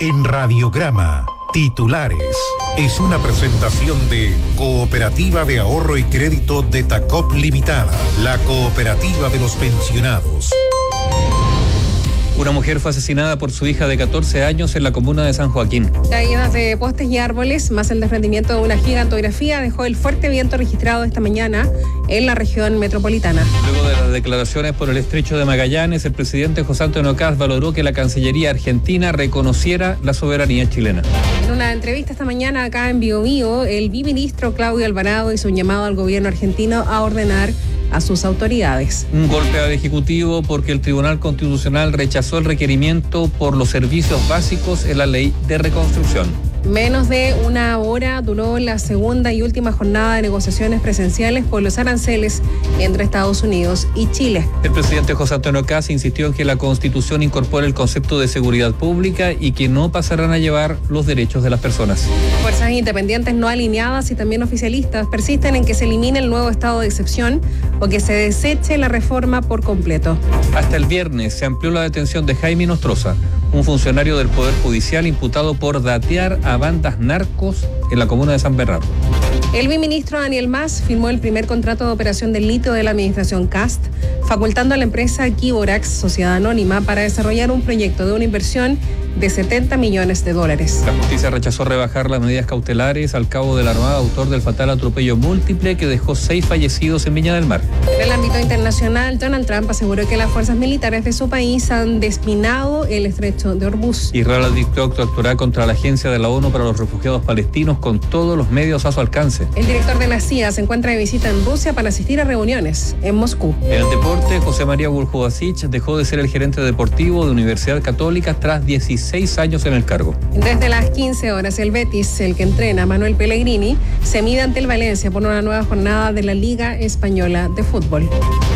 En Radiograma, titulares. Es una presentación de Cooperativa de Ahorro y Crédito de Tacop Limitada, la cooperativa de los pensionados. Una mujer fue asesinada por su hija de 14 años en la comuna de San Joaquín. Caídas de postes y árboles, más el desprendimiento de una gigantografía, dejó el fuerte viento registrado esta mañana en la región metropolitana. Luego de las declaraciones por el estrecho de Magallanes, el presidente José Antonio Kast valoró que la Cancillería argentina reconociera la soberanía chilena. En una entrevista esta mañana acá en Bio Bio, el viceministro Claudio Alvarado hizo un llamado al gobierno argentino a ordenar a sus autoridades. Un golpe al Ejecutivo porque el Tribunal Constitucional rechazó el requerimiento por los servicios básicos en la ley de reconstrucción. Menos de una hora duró la segunda y última jornada de negociaciones presenciales por los aranceles entre Estados Unidos y Chile. El presidente José Antonio Kast insistió en que la Constitución incorpore el concepto de seguridad pública y que no pasarán a llevar los derechos de las personas. Fuerzas independientes no alineadas y también oficialistas persisten en que se elimine el nuevo estado de excepción o que se deseche la reforma por completo. Hasta el viernes se amplió la detención de Jaime Nostroza, un funcionario del Poder Judicial imputado por datear a bandas narcos en la comuna de San Bernardo. El viceministro Daniel Mas firmó el primer contrato de operación del litio de la administración Kast, facultando a la empresa Kiborax, sociedad anónima, para desarrollar un proyecto de una inversión de $70 millones. La justicia rechazó rebajar las medidas cautelares al cabo de la Armada, autor del fatal atropello múltiple que dejó 6 fallecidos en Viña del Mar. En el ámbito internacional, Donald Trump aseguró que las fuerzas militares de su país han desminado el estrecho de Hormuz. Israel advirtió que actuará contra la Agencia de la ONU para los Refugiados Palestinos con todos los medios a su alcance. El director de la CIA se encuentra de visita en Rusia para asistir a reuniones en Moscú. En el deporte, José María Buljubasic dejó de ser el gerente deportivo de Universidad Católica tras 16 años en el cargo. Desde las 15 horas, el Betis, el que entrena a Manuel Pellegrini, se mide ante el Valencia por una nueva jornada de la Liga Española de Fútbol.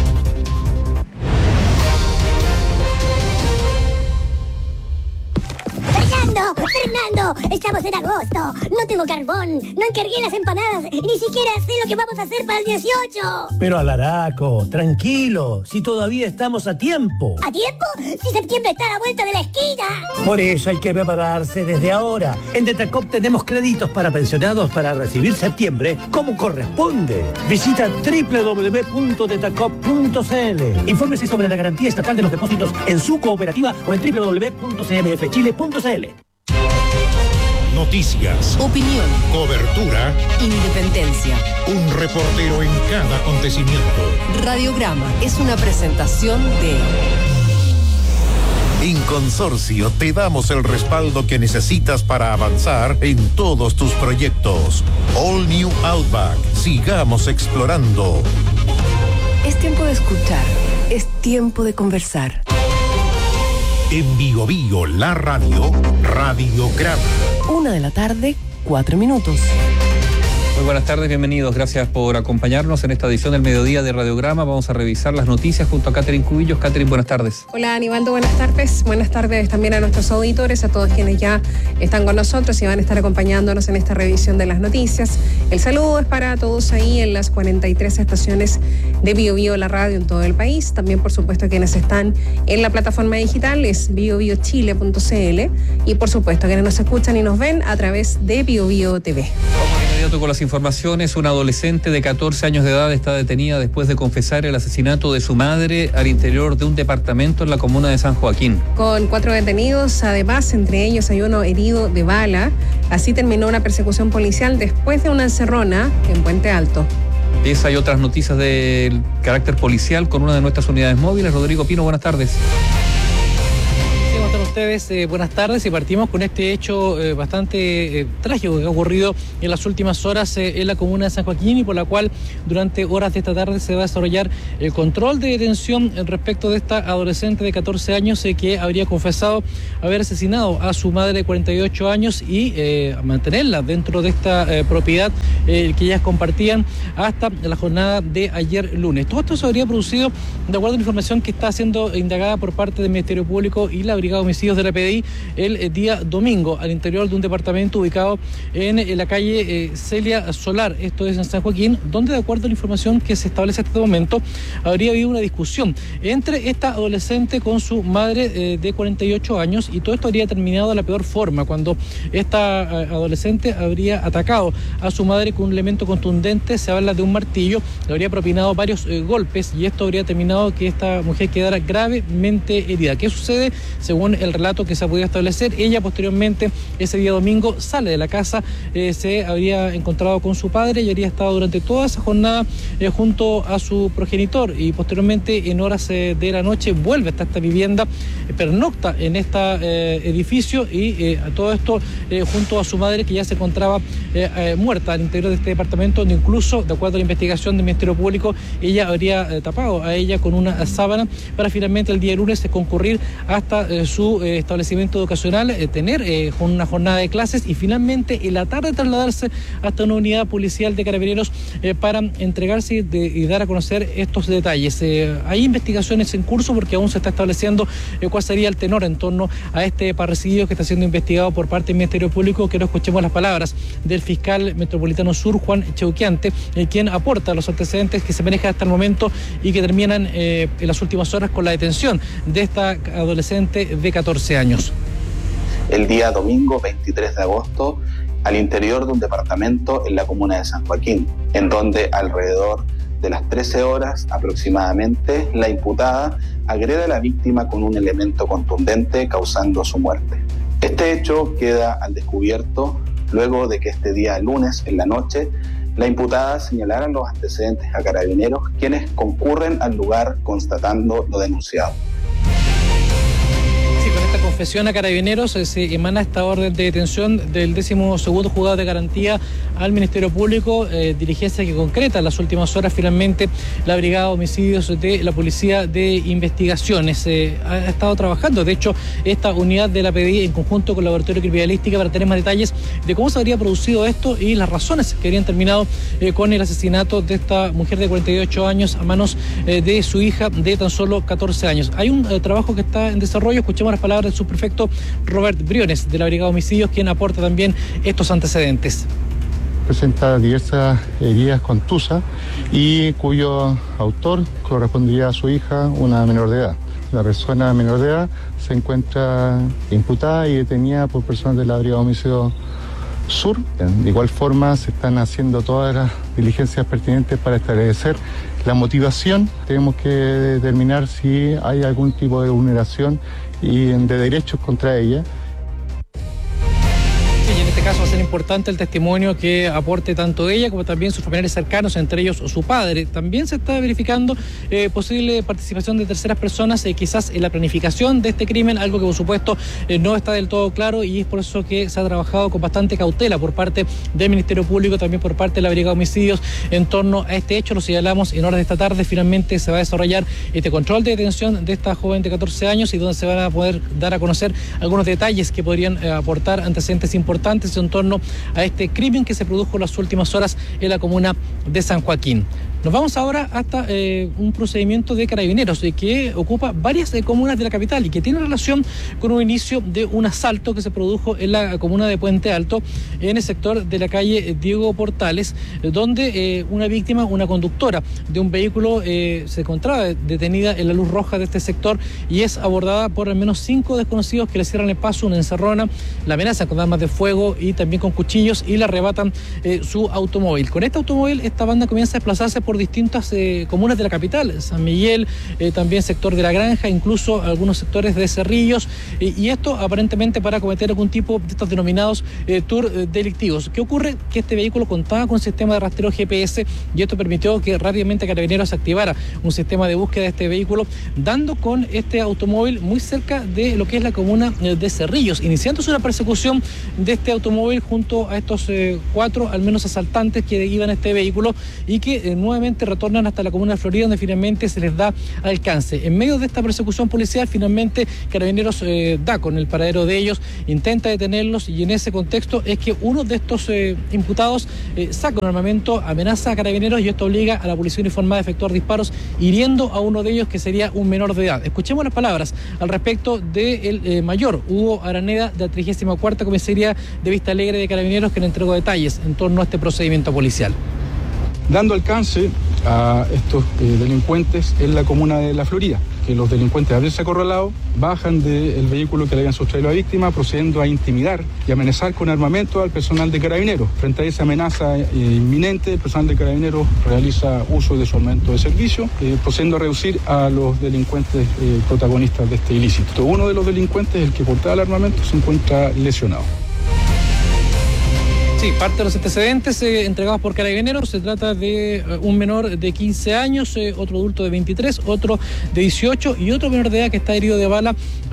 Fernando, estamos en agosto. No tengo carbón, no encargué las empanadas y ni siquiera sé lo que vamos a hacer para el 18. Pero Alaraco, tranquilo, si todavía estamos a tiempo. ¿A tiempo? Si septiembre está a la vuelta de la esquina. Por eso hay que prepararse desde ahora. En Detacop tenemos créditos para pensionados para recibir septiembre como corresponde. Visita www.detacop.cl. Infórmese sobre la garantía estatal de los depósitos en su cooperativa o en www.cmfchile.cl. Noticias, opinión, cobertura, independencia. Un reportero en cada acontecimiento. Radiograma es una presentación de... En Consorcio te damos el respaldo que necesitas para avanzar en todos tus proyectos. All New Outback. Sigamos explorando. Es tiempo de escuchar. Es tiempo de conversar. En Bio Bio, la radio, Radiograma. 1:00 p.m, 4 Muy buenas tardes, bienvenidos. Gracias por acompañarnos en esta edición del mediodía de Radiograma. Vamos a revisar las noticias junto a Catherine Cubillos. Catherine, buenas tardes. Hola, Aníbaldo, buenas tardes. Buenas tardes también a nuestros auditores, a todos quienes ya están con nosotros y van a estar acompañándonos en esta revisión de las noticias. El saludo es para todos ahí en las 43 estaciones de Bio Bio, la radio en todo el país. También, por supuesto, quienes están en la plataforma digital es biobiochile.cl y, por supuesto, quienes nos escuchan y nos ven a través de Bio Bio TV. Vamos de inmediato con las informaciones. Una adolescente de 14 años de edad está detenida después de confesar el asesinato de su madre al interior de un departamento en la comuna de San Joaquín. Con 4 detenidos, además, entre ellos hay uno herido de bala. Así terminó una persecución policial después de una encerrona en Puente Alto. Esa y otras noticias del carácter policial con una de nuestras unidades móviles. Rodrigo Pino, buenas tardes. ¿Cómo están ustedes? Buenas tardes, y partimos con este hecho bastante trágico que ha ocurrido en las últimas horas en la comuna de San Joaquín y por la cual durante horas de esta tarde se va a desarrollar el control de detención respecto de esta adolescente de 14 años que habría confesado haber asesinado a su madre de 48 años y mantenerla dentro de esta propiedad que ellas compartían hasta la jornada de ayer lunes. Todo esto se habría producido de acuerdo a la información que está siendo indagada por parte del Ministerio Público y la Brigada de Homicidios homicidios de la PDI el día domingo al interior de un departamento ubicado en la calle Celia Solar, esto es en San Joaquín, donde de acuerdo a la información que se establece hasta este momento, habría habido una discusión entre esta adolescente con su madre de 48 años y todo esto habría terminado de la peor forma, cuando esta adolescente habría atacado a su madre con un elemento contundente, se habla de un martillo, le habría propinado varios golpes y esto habría terminado que esta mujer quedara gravemente herida. ¿Qué sucede? Según el relato que se ha podido establecer, ella posteriormente ese día domingo sale de la casa, se habría encontrado con su padre y habría estado durante toda esa jornada junto a su progenitor y posteriormente en horas de la noche vuelve hasta esta vivienda, pernocta en este edificio y a todo esto junto a su madre que ya se encontraba muerta al interior de este departamento, donde incluso, de acuerdo a la investigación del Ministerio Público, ella habría tapado a ella con una sábana para finalmente el día lunes concurrir hasta su establecimiento educacional, tener una jornada de clases y finalmente en la tarde trasladarse hasta una unidad policial de Carabineros para entregarse y dar a conocer estos detalles. Hay investigaciones en curso porque aún se está estableciendo cuál sería el tenor en torno a este parricidio que está siendo investigado por parte del Ministerio Público. Quiero escuchemos las palabras del fiscal metropolitano sur, Juan Cheuquiante, quien aporta los antecedentes que se manejan hasta el momento y que terminan en las últimas horas con la detención de esta adolescente de 14 años. El día domingo 23 de agosto, al interior de un departamento en la comuna de San Joaquín, en donde alrededor de las 13 horas aproximadamente, la imputada agrede a la víctima con un elemento contundente causando su muerte. Este hecho queda al descubierto luego de que este día lunes en la noche la imputada señalara los antecedentes a Carabineros, quienes concurren al lugar constatando lo denunciado. Con esta confesión a Carabineros se emana esta orden de detención del 12º juzgado de garantía al Ministerio Público, diligencia que concreta en las últimas horas finalmente la Brigada de Homicidios de la Policía de Investigaciones. Ha estado trabajando, de hecho, esta unidad de la PDI en conjunto con el Laboratorio de Criminalística para tener más detalles de cómo se habría producido esto y las razones que habrían terminado con el asesinato de esta mujer de 48 años a manos de su hija de tan solo 14 años. Hay un trabajo que está en desarrollo, escuchemos las palabras del subprefecto Robert Briones de la Brigada de Homicidios, quien aporta también estos antecedentes. Presenta diversas heridas contusas y cuyo autor correspondería a su hija, una menor de edad. La persona menor de edad se encuentra imputada y detenida por personas de la Brigada de Homicidios Sur. De igual forma se están haciendo todas las diligencias pertinentes para establecer la motivación. Tenemos que determinar si hay algún tipo de vulneración y de derechos contra ella. Y en este caso va a ser importante el testimonio que aporte tanto ella como también sus familiares cercanos, entre ellos su padre. También se está verificando posible participación de terceras personas, quizás en la planificación de este crimen, algo que por supuesto no está del todo claro y es por eso que se ha trabajado con bastante cautela por parte del Ministerio Público, también por parte de la Brigada de Homicidios en torno a este hecho. Lo señalamos en horas de esta tarde, finalmente se va a desarrollar este control de detención de esta joven de 14 años y donde se van a poder dar a conocer algunos detalles que podrían aportar antecedentes importantes en torno a este crimen que se produjo en las últimas horas en la comuna de San Joaquín. Nos vamos ahora hasta un procedimiento de Carabineros que ocupa varias comunas de la capital y que tiene relación con un inicio de un asalto que se produjo en la comuna de Puente Alto, en el sector de la calle Diego Portales, donde una víctima, una conductora de un vehículo, se encontraba detenida en la luz roja de este sector y es abordada por al menos 5 desconocidos que le cierran el paso, una encerrona, la amenazan con armas de fuego y también con cuchillos y le arrebatan su automóvil. Con este automóvil esta banda comienza a desplazarse por distintas comunas de la capital, San Miguel, también sector de La Granja, incluso algunos sectores de Cerrillos, y esto aparentemente para cometer algún tipo de estos denominados tour delictivos. ¿Qué ocurre? Que este vehículo contaba con un sistema de rastreo GPS y esto permitió que rápidamente Carabineros activara un sistema de búsqueda de este vehículo, dando con este automóvil muy cerca de lo que es la comuna de Cerrillos, iniciándose una persecución de este automóvil junto a estos 4 al menos asaltantes que iban a este vehículo y que nuevamente nuevamente retornan hasta la comuna de Florida, donde finalmente se les da alcance. En medio de esta persecución policial, finalmente Carabineros da con el paradero de ellos, intenta detenerlos, y en ese contexto es que uno de estos imputados saca un armamento, amenaza a Carabineros, y esto obliga a la policía uniformada a efectuar disparos, hiriendo a uno de ellos, que sería un menor de edad. Escuchemos las palabras al respecto del mayor Hugo Araneda, de la 34ª Comisaría de Vista Alegre de Carabineros, que le entregó detalles en torno a este procedimiento policial. Dando alcance a estos delincuentes en la comuna de La Florida, que los delincuentes, al haberse acorralado, bajan del vehículo que le habían sustraído a la víctima, procediendo a intimidar y amenazar con armamento al personal de Carabineros. Frente a esa amenaza inminente, el personal de Carabineros realiza uso de su armamento de servicio, procediendo a reducir a los delincuentes protagonistas de este ilícito. Uno de los delincuentes, el que portaba el armamento, se encuentra lesionado. Sí, parte de los antecedentes entregados por Carabineros, se trata de un menor de 15 años, otro adulto de 23, otro de 18 y otro menor de edad que está herido de bala,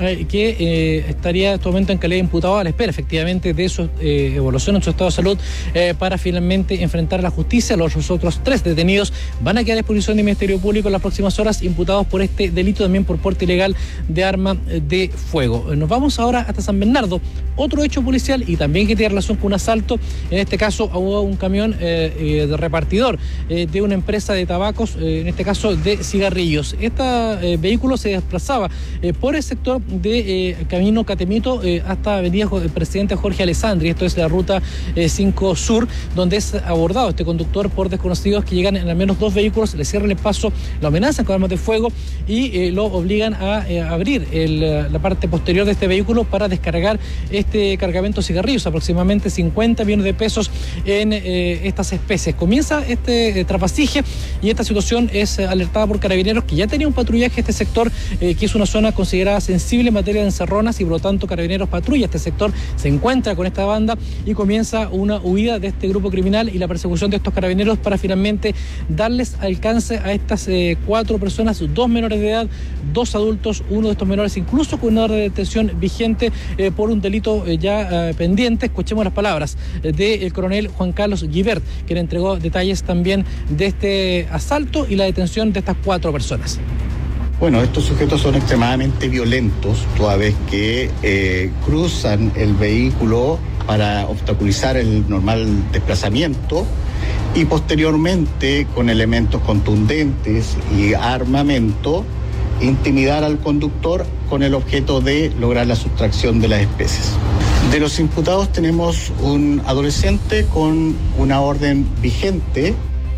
que estaría en este momento en calidad de imputado a la espera efectivamente de su evaluación en su estado de salud, para finalmente enfrentar a la justicia. Los otros 3 detenidos van a quedar a disposición del Ministerio Público en las próximas horas, imputados por este delito también por porte ilegal de arma de fuego. Nos vamos ahora hasta San Bernardo, otro hecho policial y también que tiene relación con un asalto. En este caso hubo un camión de repartidor de una empresa de tabacos, en este caso de cigarrillos. Este vehículo se desplazaba por el sector de Camino Catemito hasta Avenida Presidente Jorge Alessandri. Esto es la ruta 5 Sur, donde es abordado este conductor por desconocidos que llegan en al menos 2 vehículos, le cierran el paso, lo amenazan con armas de fuego y lo obligan a abrir la parte posterior de este vehículo para descargar este cargamento de cigarrillos, aproximadamente 50 millones de pesos en estas especies. Comienza este trapasije y esta situación es alertada por Carabineros, que ya tenía un patrullaje este sector, que es una zona considerada sensible en materia de encerronas, y por lo tanto Carabineros patrulla este sector, se encuentra con esta banda y comienza una huida de este grupo criminal y la persecución de estos Carabineros para finalmente darles alcance a estas 4 personas, 2 menores de edad, 2 adultos, uno de estos menores incluso con una orden de detención vigente por un delito ya pendiente. Escuchemos las palabras del coronel Juan Carlos Guibert, que le entregó detalles también de este asalto y la detención de estas 4 personas. Bueno, estos sujetos son extremadamente violentos, toda vez que cruzan el vehículo para obstaculizar el normal desplazamiento y posteriormente, con elementos contundentes y armamento, intimidar al conductor con el objeto de lograr la sustracción de las especies. De los imputados tenemos un adolescente con una orden vigente.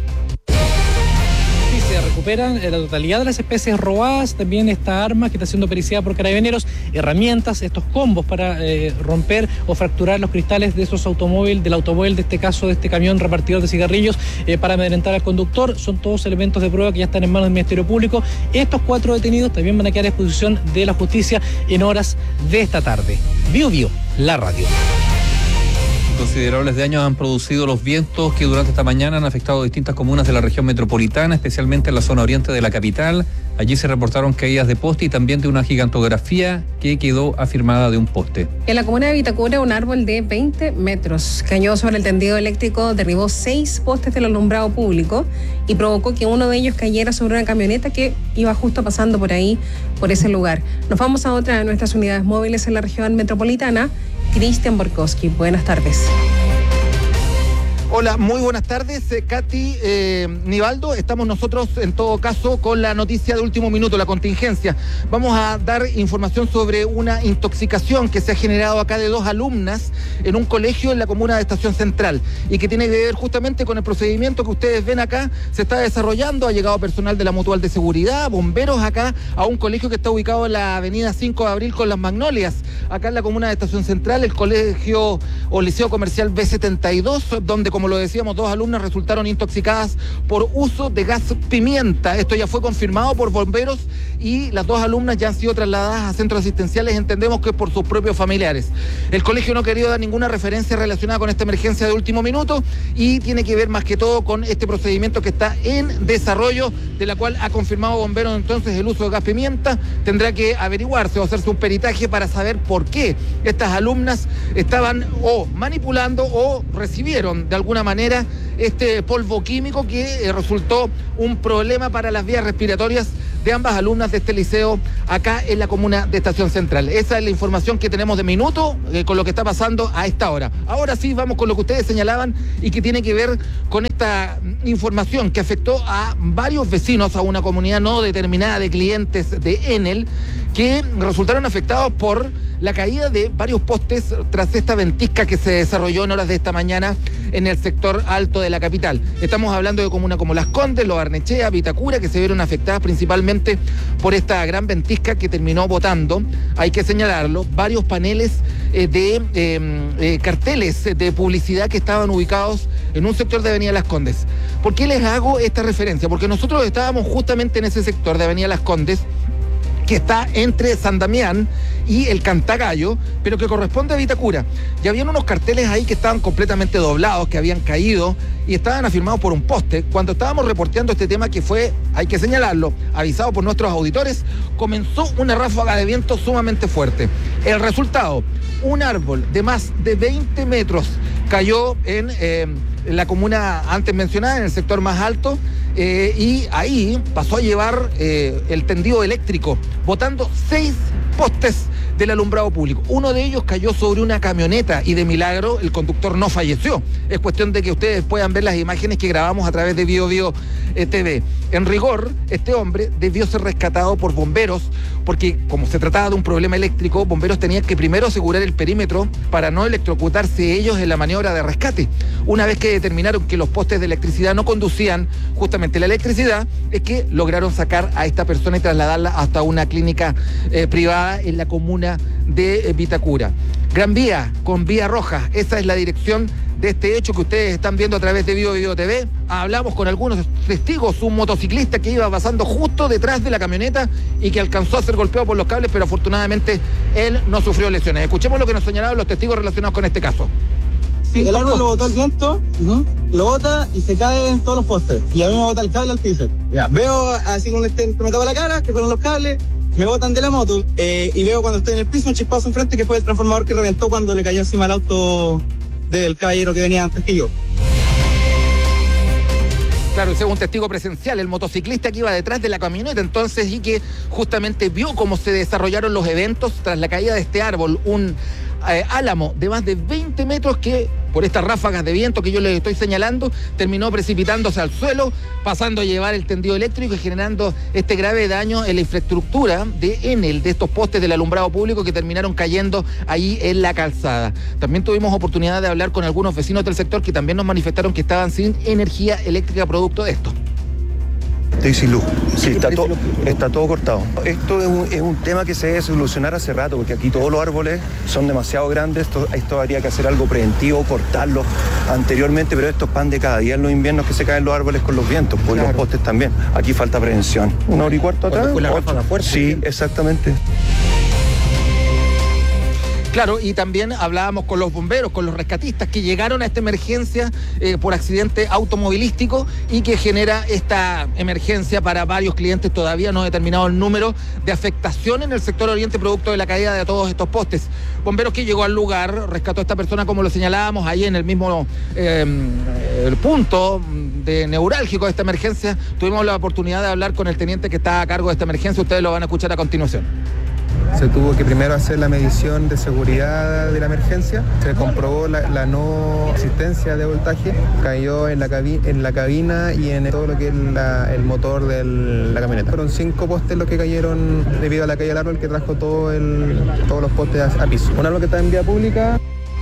Se recuperan la totalidad de las especies robadas, también esta arma que está siendo periciada por Carabineros, herramientas, estos combos para romper o fracturar los cristales de esos automóviles, del automóvil de este caso, de este camión repartidor de cigarrillos, para amedrentar al conductor. Son todos elementos de prueba que ya están en manos del Ministerio Público. Estos 4 detenidos también van a quedar a disposición de la justicia en horas de esta tarde. Bio Bio, la radio. Considerables daños han producido los vientos que durante esta mañana han afectado distintas comunas de la región metropolitana, especialmente en la zona oriente de la capital. Allí se reportaron caídas de poste y también de una gigantografía que quedó afirmada de un poste. En la comuna de Vitacura, un árbol de 20 metros cayó sobre el tendido eléctrico, derribó 6 postes del alumbrado público y provocó que uno de ellos cayera sobre una camioneta que iba justo pasando por ahí, por ese lugar. Nos vamos a otra de nuestras unidades móviles en la región metropolitana. Cristian Borkowski, buenas tardes. Hola, muy buenas tardes, Katy, Nivaldo. Estamos nosotros en todo caso con la noticia de último minuto, la contingencia. Vamos a dar información sobre una intoxicación que se ha generado acá de 2 alumnas en un colegio en la comuna de Estación Central y que tiene que ver justamente con el procedimiento que ustedes ven acá. Se está desarrollando, ha llegado personal de la Mutual de Seguridad, bomberos acá a un colegio que está ubicado en la avenida 5 de Abril con Las Magnolias, acá en la comuna de Estación Central, el colegio o liceo comercial B72, donde, como lo decíamos, 2 alumnas resultaron intoxicadas por uso de gas pimienta. Esto ya fue confirmado por bomberos y las 2 alumnas ya han sido trasladadas a centros asistenciales, entendemos que por sus propios familiares. El colegio no ha querido dar ninguna referencia relacionada con esta emergencia de último minuto y tiene que ver más que todo con este procedimiento que está en desarrollo de la cual ha confirmado bomberos entonces el uso de gas pimienta. Tendrá que averiguarse o hacerse un peritaje para saber por qué estas alumnas estaban o manipulando o recibieron de alguna manera este polvo químico que resultó un problema para las vías respiratorias de ambas alumnas de este liceo acá en la comuna de Estación Central. Esa es la información que tenemos de minuto con lo que está pasando a esta hora. Ahora sí, vamos con lo que ustedes señalaban y que tiene que ver con esta información que afectó a varios vecinos, a una comunidad no determinada de clientes de Enel, que resultaron afectados por la caída de varios postes tras esta ventisca que se desarrolló en horas de esta mañana en el sector alto de la capital. Estamos hablando de comunas como Las Condes, Lo Barnechea, Vitacura, que se vieron afectadas principalmente por esta gran ventisca que terminó botando, hay que señalarlo, varios paneles de carteles de publicidad que estaban ubicados en un sector de Avenida Las Condes. ¿Por qué les hago esta referencia? Porque nosotros estábamos justamente en ese sector de Avenida Las Condes, que está entre San Damián y el Cantagallo, pero que corresponde a Vitacura. Y habían unos carteles ahí que estaban completamente doblados, que habían caído y estaban afirmados por un poste. Cuando estábamos reporteando este tema, que fue, hay que señalarlo, avisado por nuestros auditores, comenzó una ráfaga de viento sumamente fuerte. El resultado, un árbol de más de 20 metros cayó en la comuna antes mencionada, en el sector más alto, y ahí pasó a llevar el tendido eléctrico, botando 6 postes del alumbrado público. Uno de ellos cayó sobre una camioneta y de milagro el conductor no falleció. Es cuestión de que ustedes puedan ver las imágenes que grabamos a través de Bio TV. En rigor, este hombre debió ser rescatado por bomberos porque como se trataba de un problema eléctrico, bomberos tenían que primero asegurar el perímetro para no electrocutarse ellos en la maniobra de rescate. Una vez que determinaron que los postes de electricidad no conducían justamente la electricidad, es que lograron sacar a esta persona y trasladarla hasta una clínica privada en la comuna de Vitacura. Gran Vía con Vía Roja, esa es la dirección de este hecho que ustedes están viendo a través de Bio TV. Hablamos con algunos testigos, un motociclista que iba pasando justo detrás de la camioneta y que alcanzó a ser golpeado por los cables, pero afortunadamente él no sufrió lesiones. Escuchemos lo que nos señalaban los testigos relacionados con este caso. Sí, el árbol lo botó el viento, lo bota y se cae en todos los postes. Y a mí me bota el cable al piso. Ya, veo así cuando me tapa la cara, que fueron los cables, me botan de la moto, y veo cuando estoy en el piso un chispazo enfrente que fue el transformador que reventó cuando le cayó encima al auto del caballero que venía antes que yo. Claro, ese es un testigo presencial, el motociclista que iba detrás de la camioneta entonces y que justamente vio cómo se desarrollaron los eventos tras la caída de este árbol, un álamo de más de 20 metros que por estas ráfagas de viento que yo les estoy señalando terminó precipitándose al suelo, pasando a llevar el tendido eléctrico y generando este grave daño en la infraestructura de Enel, de estos postes del alumbrado público que terminaron cayendo ahí en la calzada. También tuvimos oportunidad de hablar con algunos vecinos del sector que también nos manifestaron que estaban sin energía eléctrica producto de esto. Estoy sin luz. Sí, está todo cortado. Esto es un tema que se debe solucionar hace rato, porque aquí todos los árboles son demasiado grandes. Esto habría que hacer algo preventivo, cortarlos anteriormente, pero esto es pan de cada día en los inviernos que se caen los árboles con los vientos, pues claro. Los postes también. Aquí falta prevención. 1 hora y cuarto atrás. Fue la ráfaga fuerte. Sí, exactamente. Claro, y también hablábamos con los bomberos, con los rescatistas que llegaron a esta emergencia por accidente automovilístico y que genera esta emergencia para varios clientes, todavía no determinado el número de afectación en el sector oriente producto de la caída de todos estos postes. Bomberos que llegó al lugar, rescató a esta persona como lo señalábamos, ahí en el mismo el punto neurálgico de esta emergencia. Tuvimos la oportunidad de hablar con el teniente que está a cargo de esta emergencia, ustedes lo van a escuchar a continuación. Se tuvo que primero hacer la medición de seguridad de la emergencia, se comprobó la no existencia de voltaje, cayó en la cabina y en todo lo que es el motor de la camioneta. Fueron 5 postes los que cayeron debido a la caída del árbol que trajo todos los postes a piso. Un árbol que está en vía pública.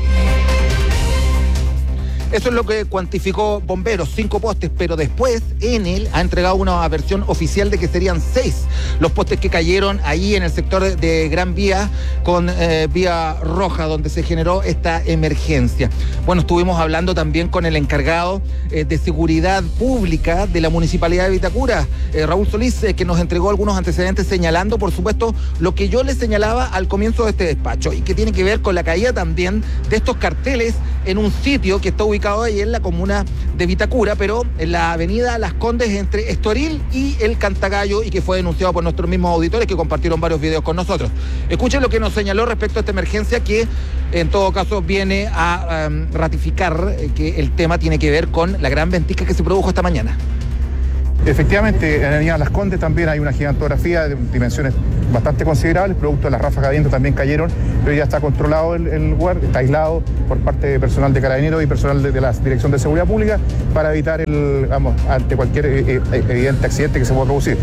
Eso es lo que cuantificó bomberos, 5 postes, pero después Enel ha entregado una versión oficial de que serían 6 los postes que cayeron ahí en el sector de Gran Vía con Vía Roja, donde se generó esta emergencia. Bueno, estuvimos hablando también con el encargado de seguridad pública de la Municipalidad de Vitacura, Raúl Solís, que nos entregó algunos antecedentes señalando, por supuesto, lo que yo les señalaba al comienzo de este despacho y que tiene que ver con la caída también de estos carteles en un sitio que está ubicado ubicado ahí en la comuna de Vitacura, pero en la avenida Las Condes entre Estoril y el Cantagallo, y que fue denunciado por nuestros mismos auditores que compartieron varios videos con nosotros. Escuchen lo que nos señaló respecto a esta emergencia, que en todo caso viene a ratificar que el tema tiene que ver con la gran ventisca que se produjo esta mañana. Efectivamente, en la avenida Las Condes también hay una gigantografía de dimensiones bastante considerables, producto de las ráfagas de viento también cayeron, pero ya está controlado el lugar, está aislado por parte de personal de Carabineros y personal de la Dirección de Seguridad Pública para evitar ante cualquier evidente accidente que se pueda producir.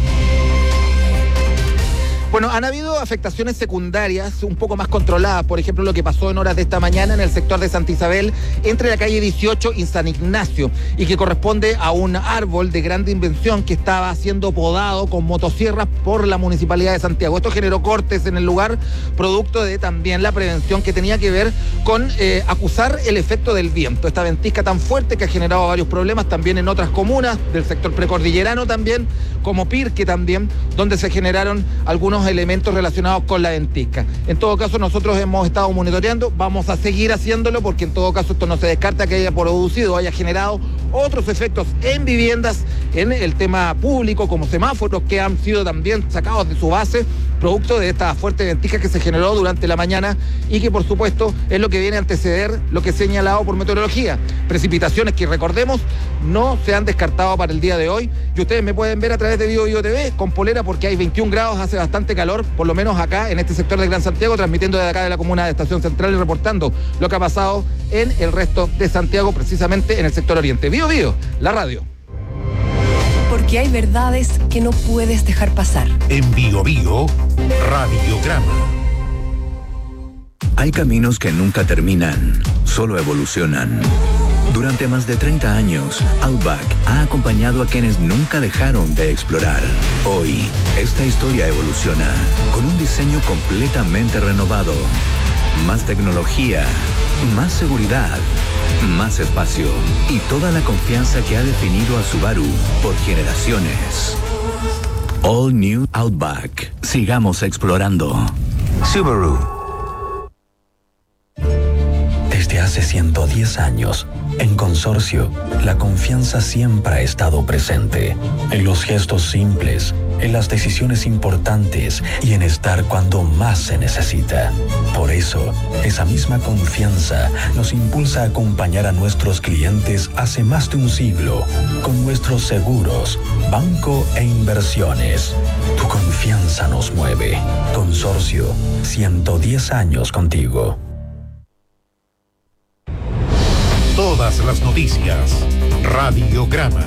Bueno, han habido afectaciones secundarias un poco más controladas, por ejemplo lo que pasó en horas de esta mañana en el sector de Santa Isabel, entre la calle 18 y San Ignacio, y que corresponde a un árbol de gran dimensión que estaba siendo podado con motosierras por la Municipalidad de Santiago. Esto generó cortes en el lugar, producto de también la prevención que tenía que ver con acusar el efecto del viento. Esta ventisca tan fuerte que ha generado varios problemas también en otras comunas del sector precordillerano también, como Pirque también, donde se generaron algunos elementos relacionados con la ventisca. En todo caso, nosotros hemos estado monitoreando, vamos a seguir haciéndolo, porque en todo caso esto no se descarta que haya producido, haya generado otros efectos en viviendas, en el tema público, como semáforos que han sido también sacados de su base, producto de esta fuerte ventisca que se generó durante la mañana y que por supuesto es lo que viene a anteceder lo que es señalado por meteorología. Precipitaciones que, recordemos, no se han descartado para el día de hoy, y ustedes me pueden ver a través de Bio TV con polera, porque hay 21 grados, hace bastante calor, por lo menos acá en este sector de Gran Santiago, transmitiendo desde acá de la comuna de Estación Central y reportando lo que ha pasado en el resto de Santiago, precisamente en el sector oriente. Bio, la radio. Porque hay verdades que no puedes dejar pasar. En Bio Radiograma. Hay caminos que nunca terminan, solo evolucionan. Durante más de 30 años, Outback ha acompañado a quienes nunca dejaron de explorar. Hoy, esta historia evoluciona con un diseño completamente renovado. Más tecnología, más seguridad, más espacio y toda la confianza que ha definido a Subaru por generaciones. All New Outback. Sigamos explorando. Subaru. Desde hace 110 años, en Consorcio, la confianza siempre ha estado presente. En los gestos simples, en las decisiones importantes y en estar cuando más se necesita. Por eso, esa misma confianza nos impulsa a acompañar a nuestros clientes hace más de un siglo con nuestros seguros, banco e inversiones. Tu confianza nos mueve. Consorcio, 110 años contigo. Todas las noticias. Radiograma.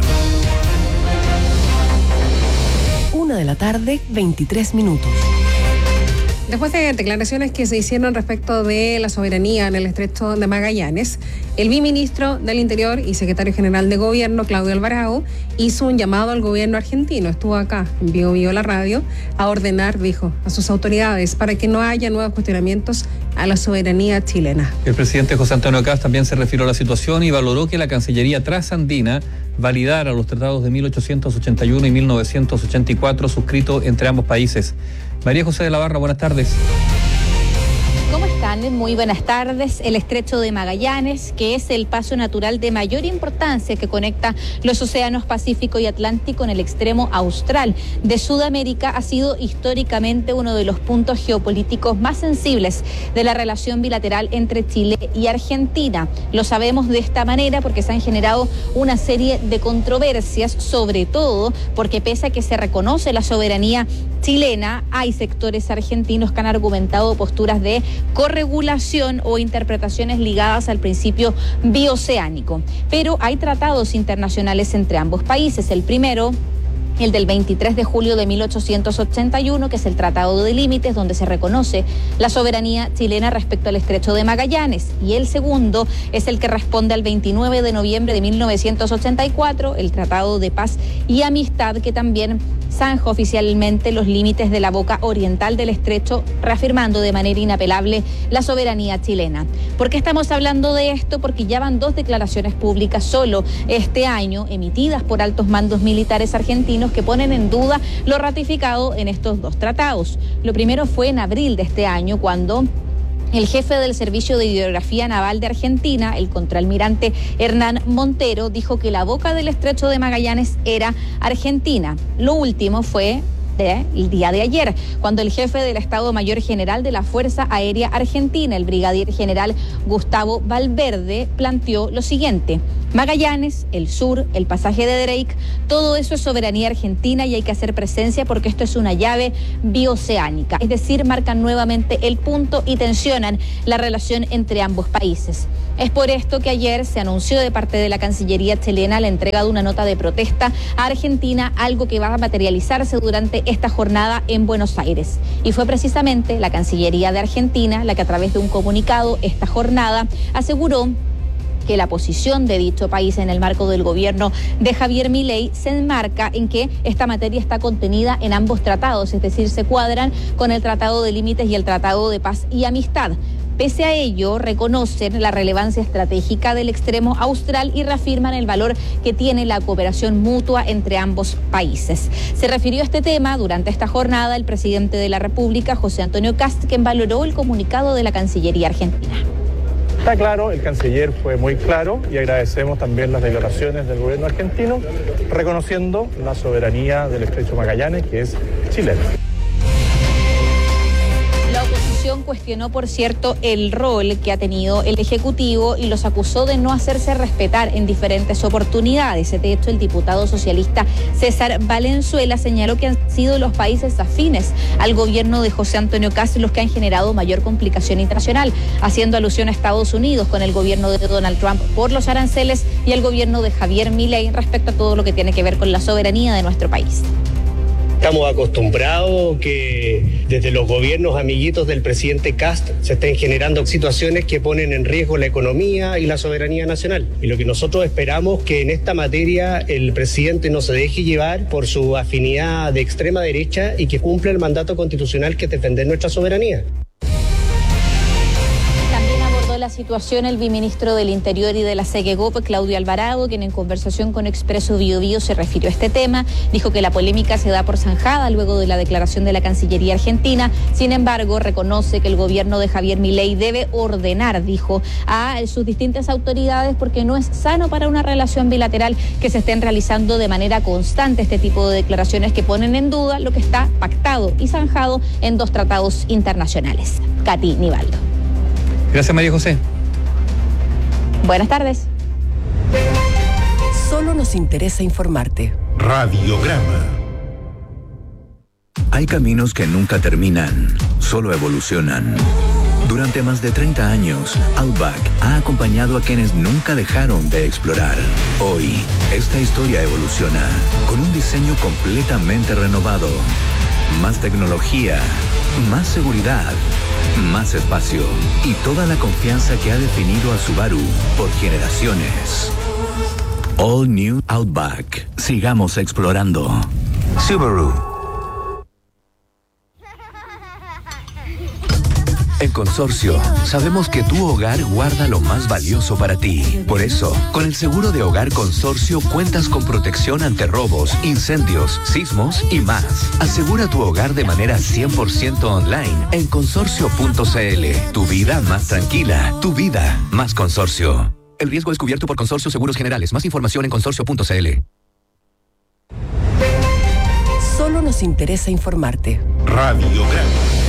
1:23 p.m. Después de declaraciones que se hicieron respecto de la soberanía en el Estrecho de Magallanes, el viceministro del Interior y secretario general de Gobierno, Claudio Alvarado, hizo un llamado al gobierno argentino, estuvo acá en Bio la radio, a ordenar, dijo, a sus autoridades para que no haya nuevos cuestionamientos a la soberanía chilena. El presidente José Antonio Kast también se refirió a la situación y valoró que la Cancillería trasandina validara los tratados de 1881 y 1984 suscritos entre ambos países. María José de la Barra, buenas tardes. ¿Cómo están? Muy buenas tardes. El Estrecho de Magallanes, que es el paso natural de mayor importancia que conecta los océanos Pacífico y Atlántico en el extremo austral de Sudamérica, ha sido históricamente uno de los puntos geopolíticos más sensibles de la relación bilateral entre Chile y Argentina. Lo sabemos de esta manera porque se han generado una serie de controversias, sobre todo porque pese a que se reconoce la soberanía chilena, hay sectores argentinos que han argumentado posturas de corregulación o interpretaciones ligadas al principio bioceánico. Pero hay tratados internacionales entre ambos países. El primero, el del 23 de julio de 1881, que es el Tratado de Límites, donde se reconoce la soberanía chilena respecto al Estrecho de Magallanes. Y el segundo es el que responde al 29 de noviembre de 1984, el Tratado de Paz y Amistad, que también zanja oficialmente los límites de la boca oriental del estrecho, reafirmando de manera inapelable la soberanía chilena. ¿Por qué estamos hablando de esto? Porque ya van 2 declaraciones públicas solo este año, emitidas por altos mandos militares argentinos, que ponen en duda lo ratificado en estos 2 tratados. Lo primero fue en abril de este año, cuando El jefe del Servicio de Hidrografía Naval de Argentina, el contraalmirante Hernán Montero, dijo que la boca del estrecho de Magallanes era Argentina. Lo último fue el día de ayer, cuando el jefe del Estado Mayor General de la Fuerza Aérea Argentina, el brigadier general Gustavo Valverde, planteó lo siguiente: Magallanes, el sur, el pasaje de Drake, todo eso es soberanía argentina y hay que hacer presencia porque esto es una llave bioceánica. Es decir, marcan nuevamente el punto y tensionan la relación entre ambos países. Es por esto que ayer se anunció de parte de la Cancillería chilena la entrega de una nota de protesta a Argentina, algo que va a materializarse durante esta jornada en Buenos Aires. Y fue precisamente la Cancillería de Argentina la que a través de un comunicado esta jornada aseguró que la posición de dicho país en el marco del gobierno de Javier Milei se enmarca en que esta materia está contenida en ambos tratados, es decir, se cuadran con el Tratado de Límites y el Tratado de Paz y Amistad. Pese a ello, reconocen la relevancia estratégica del extremo austral y reafirman el valor que tiene la cooperación mutua entre ambos países. Se refirió a este tema durante esta jornada el presidente de la República, José Antonio Kast, quien valoró el comunicado de la Cancillería argentina. Está claro, el canciller fue muy claro y agradecemos también las declaraciones del gobierno argentino, reconociendo la soberanía del estrecho Magallanes, que es chilena. La oposición cuestionó, por cierto, el rol que ha tenido el Ejecutivo y los acusó de no hacerse respetar en diferentes oportunidades. De hecho, el diputado socialista César Valenzuela señaló que han sido los países afines al gobierno de José Antonio Kast los que han generado mayor complicación internacional, haciendo alusión a Estados Unidos con el gobierno de Donald Trump por los aranceles y el gobierno de Javier Milei respecto a todo lo que tiene que ver con la soberanía de nuestro país. Estamos acostumbrados que desde los gobiernos amiguitos del presidente Kast se estén generando situaciones que ponen en riesgo la economía y la soberanía nacional. Y lo que nosotros esperamos es que en esta materia el presidente no se deje llevar por su afinidad de extrema derecha y que cumpla el mandato constitucional que es defender nuestra soberanía. La situación el viceministro del Interior y de la SEGEGOP, Claudio Alvarado, quien en conversación con Expreso Biobío se refirió a este tema, dijo que la polémica se da por zanjada luego de la declaración de la Cancillería argentina. Sin embargo, reconoce que el gobierno de Javier Milei debe ordenar, dijo, a sus distintas autoridades porque no es sano para una relación bilateral que se estén realizando de manera constante este tipo de declaraciones que ponen en duda lo que está pactado y zanjado en dos tratados internacionales. Katy Nivaldo. Gracias, María José. Buenas tardes. Solo nos interesa informarte. Radiograma. Hay caminos que nunca terminan, solo evolucionan. Durante más de 30 años, Outback ha acompañado a quienes nunca dejaron de explorar. Hoy, esta historia evoluciona con un diseño completamente renovado. Más tecnología, más seguridad, más espacio y toda la confianza que ha definido a Subaru por generaciones. All New Outback. Sigamos explorando. Subaru. En Consorcio, sabemos que tu hogar guarda lo más valioso para ti. Por eso, con el seguro de hogar Consorcio cuentas con protección ante robos, incendios, sismos y más. Asegura tu hogar de manera 100% online en consorcio.cl. Tu vida más tranquila, tu vida más Consorcio. El riesgo es cubierto por Consorcio Seguros Generales. Más información en consorcio.cl. Solo nos interesa informarte. Radiograma.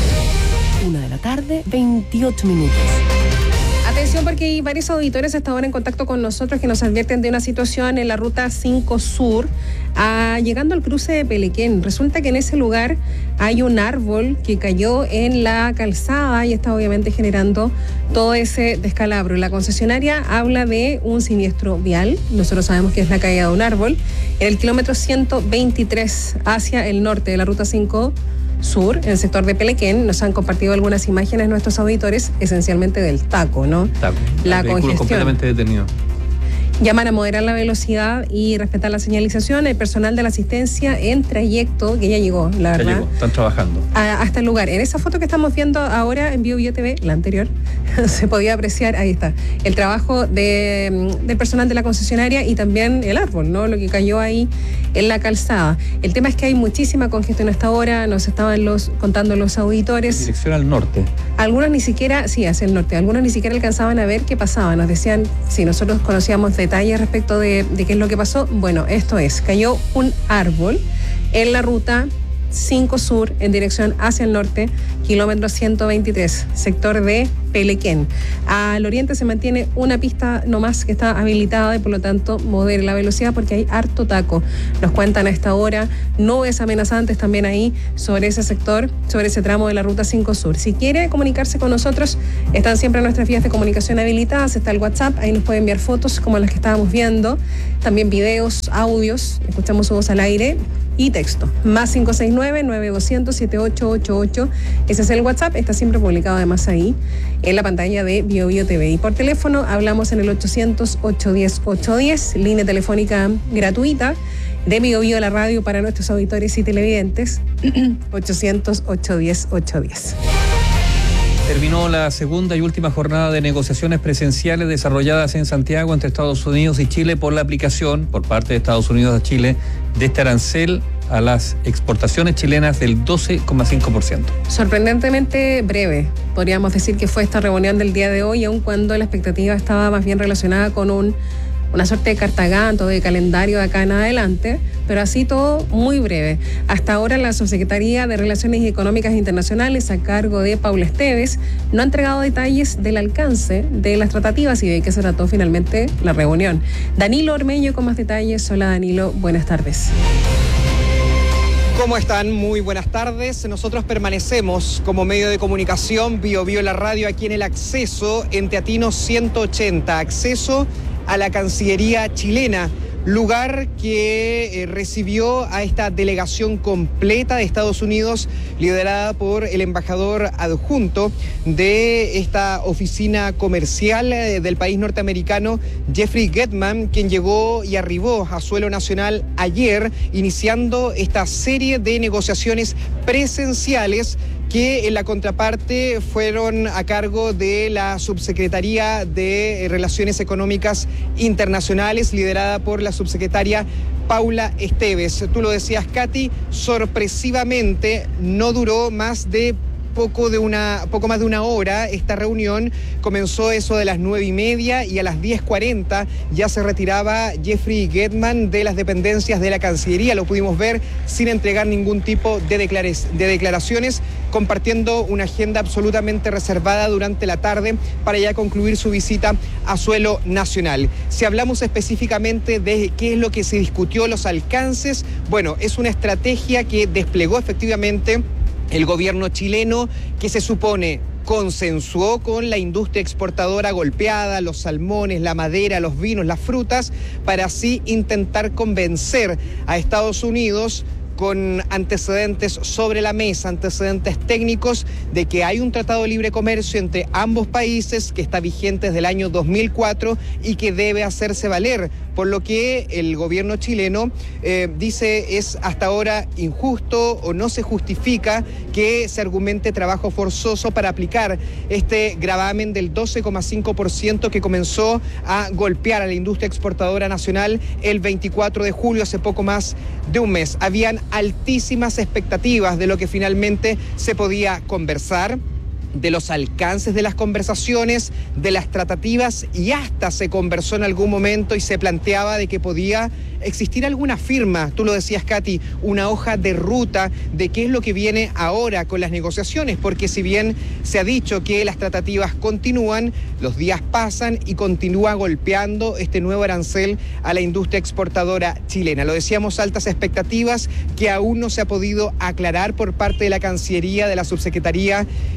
1:28 p.m. Atención porque hay varios auditores hasta ahora en contacto con nosotros que nos advierten de una situación en la ruta 5 Sur, llegando al cruce de Pelequén. Resulta que en ese lugar hay un árbol que cayó en la calzada y está obviamente generando todo ese descalabro. La concesionaria habla de un siniestro vial. Nosotros sabemos que es la caída de un árbol en el kilómetro 123 hacia el norte de la ruta 5 Sur, en el sector de Pelequén. Nos han compartido algunas imágenes nuestros auditores, esencialmente del taco, ¿no? Taco. La el vehículo congestión. Completamente detenido. Llaman a moderar la velocidad y respetar la señalización. El personal de la asistencia en trayecto, que ya llegó, la verdad. Ya llegó, están trabajando. Hasta el lugar. En esa foto que estamos viendo ahora en BioBio TV, la anterior, se podía apreciar, ahí está, el trabajo del personal de la concesionaria y también el árbol, ¿no? Lo que cayó ahí en la calzada. El tema es que hay muchísima congestión hasta ahora, nos estaban contando los auditores. Dirección al norte. Algunos ni siquiera, sí, hacia el norte, algunos ni siquiera alcanzaban a ver qué pasaba. Nos decían, si nosotros conocíamos detalles respecto de qué es lo que pasó. Bueno, esto es, cayó un árbol en la ruta 5 Sur en dirección hacia el norte, kilómetro 123, sector de Pelequén. Al oriente se mantiene una pista nomás que está habilitada y por lo tanto modere la velocidad porque hay harto taco. Nos cuentan a esta hora nubes amenazantes también ahí sobre ese sector, sobre ese tramo de la ruta 5 Sur. Si quiere comunicarse con nosotros, están siempre nuestras vías de comunicación habilitadas, está el WhatsApp, ahí nos puede enviar fotos como las que estábamos viendo, también videos, audios, escuchamos su voz al aire y texto, más 569-9200-7888. Ese es el WhatsApp, está siempre publicado además ahí en la pantalla de BioBio TV. Y por teléfono hablamos en el 800-810-810, línea telefónica gratuita de BioBio la radio para nuestros auditores y televidentes, 800-810-810. Terminó la segunda y última jornada de negociaciones presenciales desarrolladas en Santiago entre Estados Unidos y Chile por la aplicación por parte de Estados Unidos a Chile de este arancel a las exportaciones chilenas del 12,5%. Sorprendentemente breve, podríamos decir que fue esta reunión del día de hoy, aun cuando la expectativa estaba más bien relacionada con una suerte de cartaganto, de calendario de acá en adelante, pero así todo muy breve. Hasta ahora la Subsecretaría de Relaciones Económicas Internacionales, a cargo de Paula Esteves, no ha entregado detalles del alcance de las tratativas y de qué se trató finalmente la reunión. Danilo Ormeño con más detalles. Hola Danilo, buenas tardes. ¿Cómo están? Muy buenas tardes. Nosotros permanecemos como medio de comunicación BioBio la radio aquí en el acceso en Teatino 180, acceso a la Cancillería chilena, lugar que recibió a esta delegación completa de Estados Unidos, liderada por el embajador adjunto de esta oficina comercial del país norteamericano, Jeffrey Getman, quien llegó y arribó a suelo nacional ayer, iniciando esta serie de negociaciones presenciales que en la contraparte fueron a cargo de la Subsecretaría de Relaciones Económicas Internacionales, liderada por la subsecretaria Paula Esteves. Tú lo decías, Katy, sorpresivamente no duró más de poco más de una hora. Esta reunión comenzó eso de las 9:30 y a las 10:40 ya se retiraba Jeffrey Getman de las dependencias de la Cancillería. Lo pudimos ver sin entregar ningún tipo de declaraciones, compartiendo una agenda absolutamente reservada durante la tarde para ya concluir su visita a suelo nacional. Si hablamos específicamente de qué es lo que se discutió, los alcances, bueno, es una estrategia que desplegó efectivamente el gobierno chileno, que se supone consensuó con la industria exportadora golpeada, los salmones, la madera, los vinos, las frutas, para así intentar convencer a Estados Unidos con antecedentes sobre la mesa, antecedentes técnicos, de que hay un tratado de libre comercio entre ambos países que está vigente desde el año 2004 y que debe hacerse valer, por lo que el gobierno chileno dice es hasta ahora injusto o no se justifica que se argumente trabajo forzoso para aplicar este gravamen del 12,5% que comenzó a golpear a la industria exportadora nacional el 24 de julio, hace poco más de un mes. Habían altísimas expectativas de lo que finalmente se podía conversar, de los alcances de las conversaciones, de las tratativas, y hasta se conversó en algún momento y se planteaba de que podía existir alguna firma, tú lo decías, Katy, una hoja de ruta de qué es lo que viene ahora con las negociaciones, porque si bien se ha dicho que las tratativas continúan, los días pasan y continúa golpeando este nuevo arancel a la industria exportadora chilena. Lo decíamos, altas expectativas que aún no se ha podido aclarar por parte de la Cancillería, de la Subsecretaría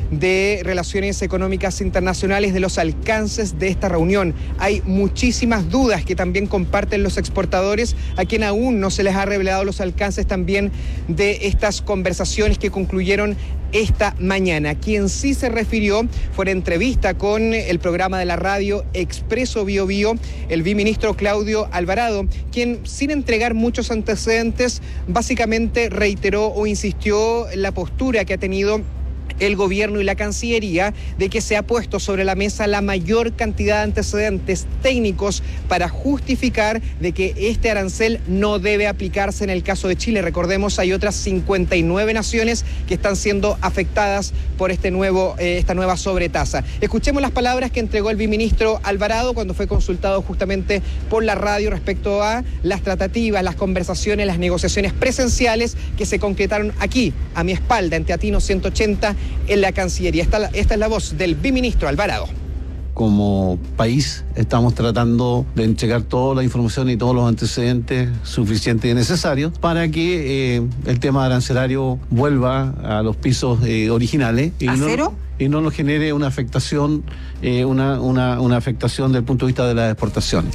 de Relaciones Económicas Internacionales de los alcances de esta reunión. Hay muchísimas dudas que también comparten los exportadores, a quien aún no se les ha revelado los alcances también de estas conversaciones que concluyeron esta mañana. Quien sí se refirió fue en entrevista con el programa de la radio Expreso Bio Bio, el viceministro Claudio Alvarado, quien sin entregar muchos antecedentes básicamente reiteró o insistió en la postura que ha tenido el gobierno y la Cancillería de que se ha puesto sobre la mesa la mayor cantidad de antecedentes técnicos para justificar de que este arancel no debe aplicarse en el caso de Chile. Recordemos, hay otras 59 naciones que están siendo afectadas por esta nueva sobretasa. Escuchemos las palabras que entregó el viceministro Alvarado cuando fue consultado justamente por la radio respecto a las tratativas, las conversaciones, las negociaciones presenciales que se concretaron aquí, a mi espalda, en Teatinos 180, en la Cancillería. Esta es la voz del viceministro Alvarado. Como país estamos tratando de entregar toda la información y todos los antecedentes suficientes y necesarios para que el tema arancelario vuelva a los pisos originales y no nos genere una afectación, una afectación desde el punto de vista de las exportaciones.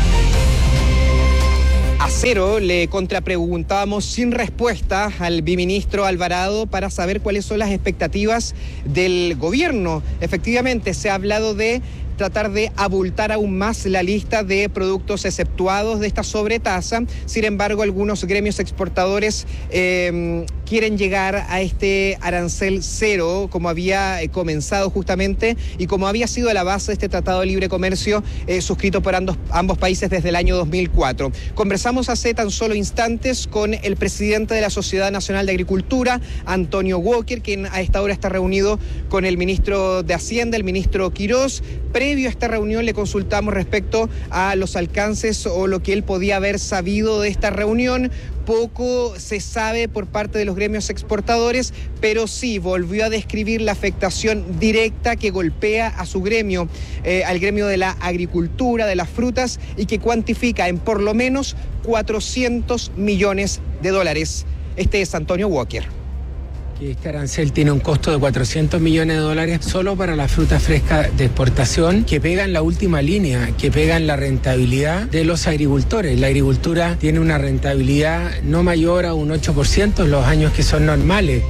A cero le contrapreguntábamos sin respuesta al viceministro Alvarado para saber cuáles son las expectativas del gobierno. Efectivamente, se ha hablado de tratar de abultar aún más la lista de productos exceptuados de esta sobretasa. Sin embargo, algunos gremios exportadores quieren llegar a este arancel cero, como había comenzado justamente y como había sido la base de este Tratado de Libre Comercio suscrito por ambos países desde el año 2004. Conversamos hace tan solo instantes con el presidente de la Sociedad Nacional de Agricultura, Antonio Walker, quien a esta hora está reunido con el ministro de Hacienda, el ministro Quirós. Previo a esta reunión le consultamos respecto a los alcances o lo que él podía haber sabido de esta reunión. Poco se sabe por parte de los gremios exportadores, pero sí volvió a describir la afectación directa que golpea a su gremio, al gremio de la agricultura, de las frutas, y que cuantifica en por lo menos $400 millones. Este es Antonio Walker. Este arancel tiene un costo de $400 millones solo para la fruta fresca de exportación, que pega en la última línea, que pega en la rentabilidad de los agricultores. La agricultura tiene una rentabilidad no mayor a un 8% en los años que son normales.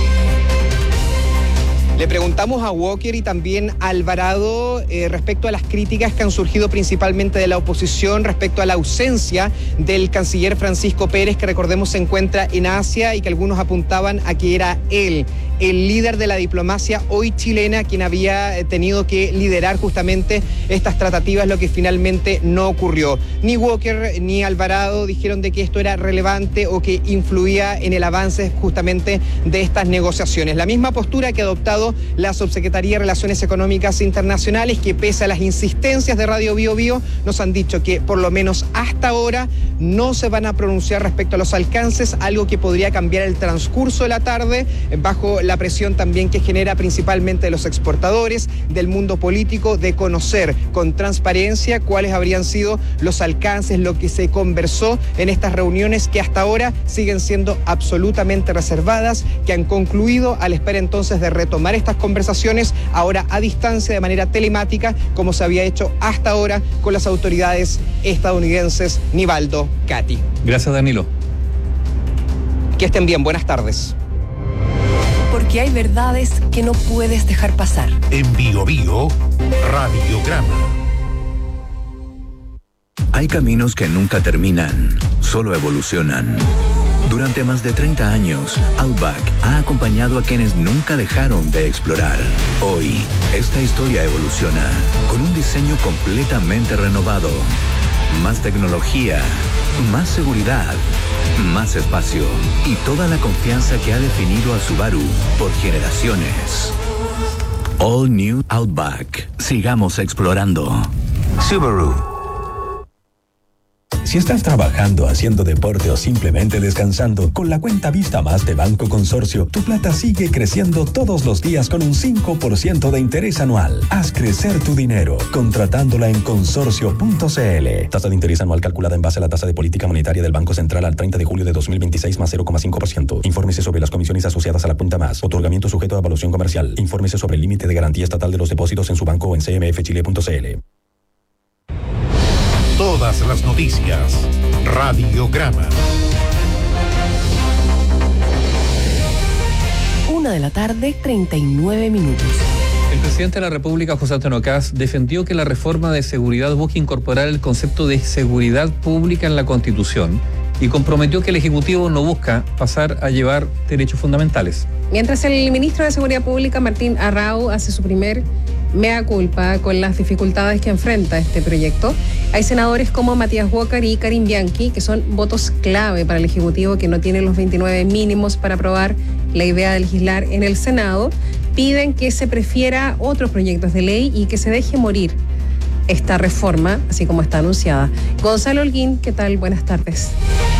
Le preguntamos a Walker y también a Alvarado respecto a las críticas que han surgido principalmente de la oposición respecto a la ausencia del canciller Francisco Pérez, que recordemos se encuentra en Asia y que algunos apuntaban a que era él, el líder de la diplomacia hoy chilena, quien había tenido que liderar justamente estas tratativas, lo que finalmente no ocurrió. Ni Walker ni Alvarado dijeron de que esto era relevante o que influía en el avance justamente de estas negociaciones. La misma postura que ha adoptado la Subsecretaría de Relaciones Económicas Internacionales, que pese a las insistencias de Radio Bio Bio, nos han dicho que por lo menos hasta ahora no se van a pronunciar respecto a los alcances, algo que podría cambiar el transcurso de la tarde bajo la presión también que genera principalmente de los exportadores, del mundo político, de conocer con transparencia cuáles habrían sido los alcances, lo que se conversó en estas reuniones que hasta ahora siguen siendo absolutamente reservadas, que han concluido a la espera entonces de retomar estas conversaciones ahora a distancia de manera telemática, como se había hecho hasta ahora con las autoridades estadounidenses. Nivaldo, Katy. Gracias, Danilo. Que estén bien, buenas tardes. Porque hay verdades que no puedes dejar pasar. En Bio Bio, Radiograma. Hay caminos que nunca terminan, solo evolucionan. Durante más de 30 años, Outback ha acompañado a quienes nunca dejaron de explorar. Hoy, esta historia evoluciona con un diseño completamente renovado. Más tecnología, más seguridad, más espacio y toda la confianza que ha definido a Subaru por generaciones. All New Outback. Sigamos explorando. Subaru. Si estás trabajando, haciendo deporte o simplemente descansando, con la cuenta Vista Más de Banco Consorcio, tu plata sigue creciendo todos los días con un 5% de interés anual. Haz crecer tu dinero contratándola en consorcio.cl. Tasa de interés anual calculada en base a la tasa de política monetaria del Banco Central al 30 de julio de 2026 más 0,5%. Infórmese sobre las comisiones asociadas a la cuenta Más. Otorgamiento sujeto a evaluación comercial. Infórmese sobre el límite de garantía estatal de los depósitos en su banco o en cmfchile.cl. Todas las noticias. Radiograma. 1:39 p.m. El presidente de la República, José Antonio Kast, defendió que la reforma de seguridad busca incorporar el concepto de seguridad pública en la Constitución y comprometió que el Ejecutivo no busca pasar a llevar derechos fundamentales. Mientras el ministro de Seguridad Pública, Martín Arrau, hace su primer mea culpa con las dificultades que enfrenta este proyecto, hay senadores como Matías Walker y Karim Bianchi, que son votos clave para el Ejecutivo, que no tienen los 29 mínimos para aprobar la idea de legislar en el Senado. Piden que se prefiera otros proyectos de ley y que se deje morir esta reforma, así como está anunciada. Gonzalo Holguín, ¿qué tal? Buenas tardes.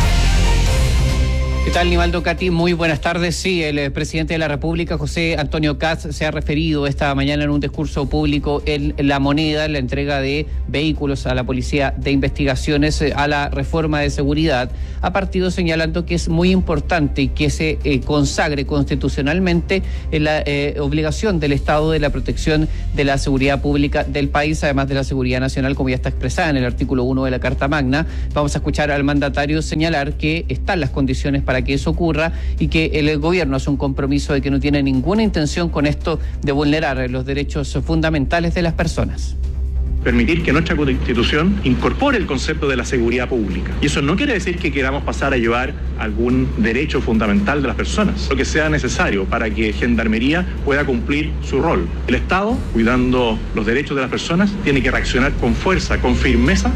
¿Qué tal, Nivaldo, Katy? Muy buenas tardes. Sí, el presidente de la República, José Antonio Kast, se ha referido esta mañana en un discurso público en La Moneda, en la entrega de vehículos a la Policía de Investigaciones, a la reforma de seguridad. Ha partido señalando que es muy importante que se consagre constitucionalmente la obligación del Estado de la protección de la seguridad pública del país, además de la seguridad nacional, como ya está expresada en el artículo 1 de la Carta Magna. Vamos a escuchar al mandatario señalar que están las condiciones para que eso ocurra y que el gobierno hace un compromiso de que no tiene ninguna intención con esto de vulnerar los derechos fundamentales de las personas. Permitir que nuestra Constitución incorpore el concepto de la seguridad pública. Y eso no quiere decir que queramos pasar a llevar algún derecho fundamental de las personas, lo que sea necesario para que Gendarmería pueda cumplir su rol. El Estado, cuidando los derechos de las personas, tiene que reaccionar con fuerza, con firmeza.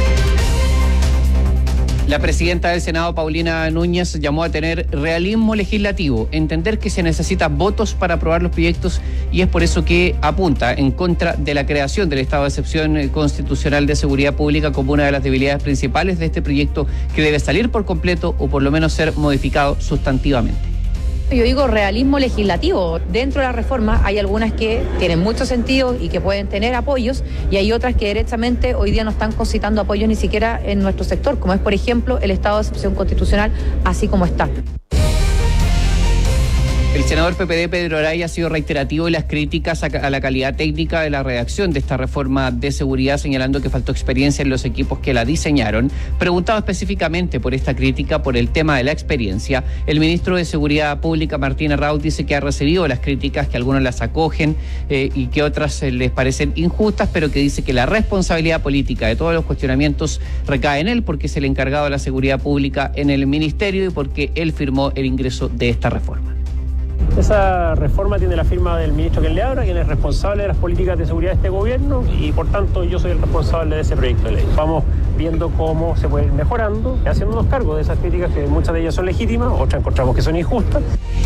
La presidenta del Senado, Paulina Núñez, llamó a tener realismo legislativo, entender que se necesitan votos para aprobar los proyectos y es por eso que apunta en contra de la creación del estado de excepción constitucional de seguridad pública como una de las debilidades principales de este proyecto que debe salir por completo o por lo menos ser modificado sustantivamente. Yo digo realismo legislativo. Dentro de la reforma hay algunas que tienen mucho sentido y que pueden tener apoyos y hay otras que derechamente hoy día no están concitando apoyos ni siquiera en nuestro sector, como es por ejemplo el estado de excepción constitucional así como está. El senador PPD, Pedro Araya, ha sido reiterativo en las críticas a la calidad técnica de la redacción de esta reforma de seguridad, señalando que faltó experiencia en los equipos que la diseñaron. Preguntado específicamente por esta crítica, por el tema de la experiencia, el ministro de Seguridad Pública, Martín Arrau, dice que ha recibido las críticas, que algunos las acogen y que otras les parecen injustas, pero que dice que la responsabilidad política de todos los cuestionamientos recae en él, porque es el encargado de la seguridad pública en el ministerio y porque él firmó el ingreso de esta reforma. Esa reforma tiene la firma del ministro Kenleabra, quien es responsable de las políticas de seguridad de este gobierno y por tanto yo soy el responsable de ese proyecto de ley. Vamos viendo cómo se puede ir mejorando, haciéndonos cargo de esas críticas que muchas de ellas son legítimas, otras encontramos que son injustas.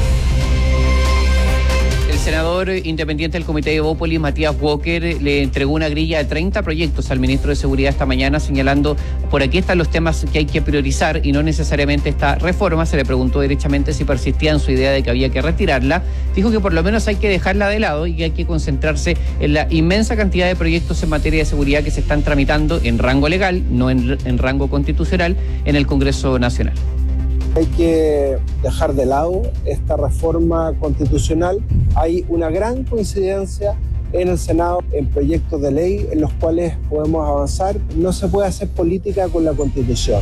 El senador independiente del Comité de Evópolis, Matías Walker, le entregó una grilla de 30 proyectos al ministro de Seguridad esta mañana, señalando por aquí están los temas que hay que priorizar y no necesariamente esta reforma. Se le preguntó derechamente si persistía en su idea de que había que retirarla. Dijo que por lo menos hay que dejarla de lado y que hay que concentrarse en la inmensa cantidad de proyectos en materia de seguridad que se están tramitando en rango legal, no en rango constitucional, en el Congreso Nacional. Hay que dejar de lado esta reforma constitucional. Hay una gran coincidencia en el Senado en proyectos de ley en los cuales podemos avanzar. No se puede hacer política con la Constitución.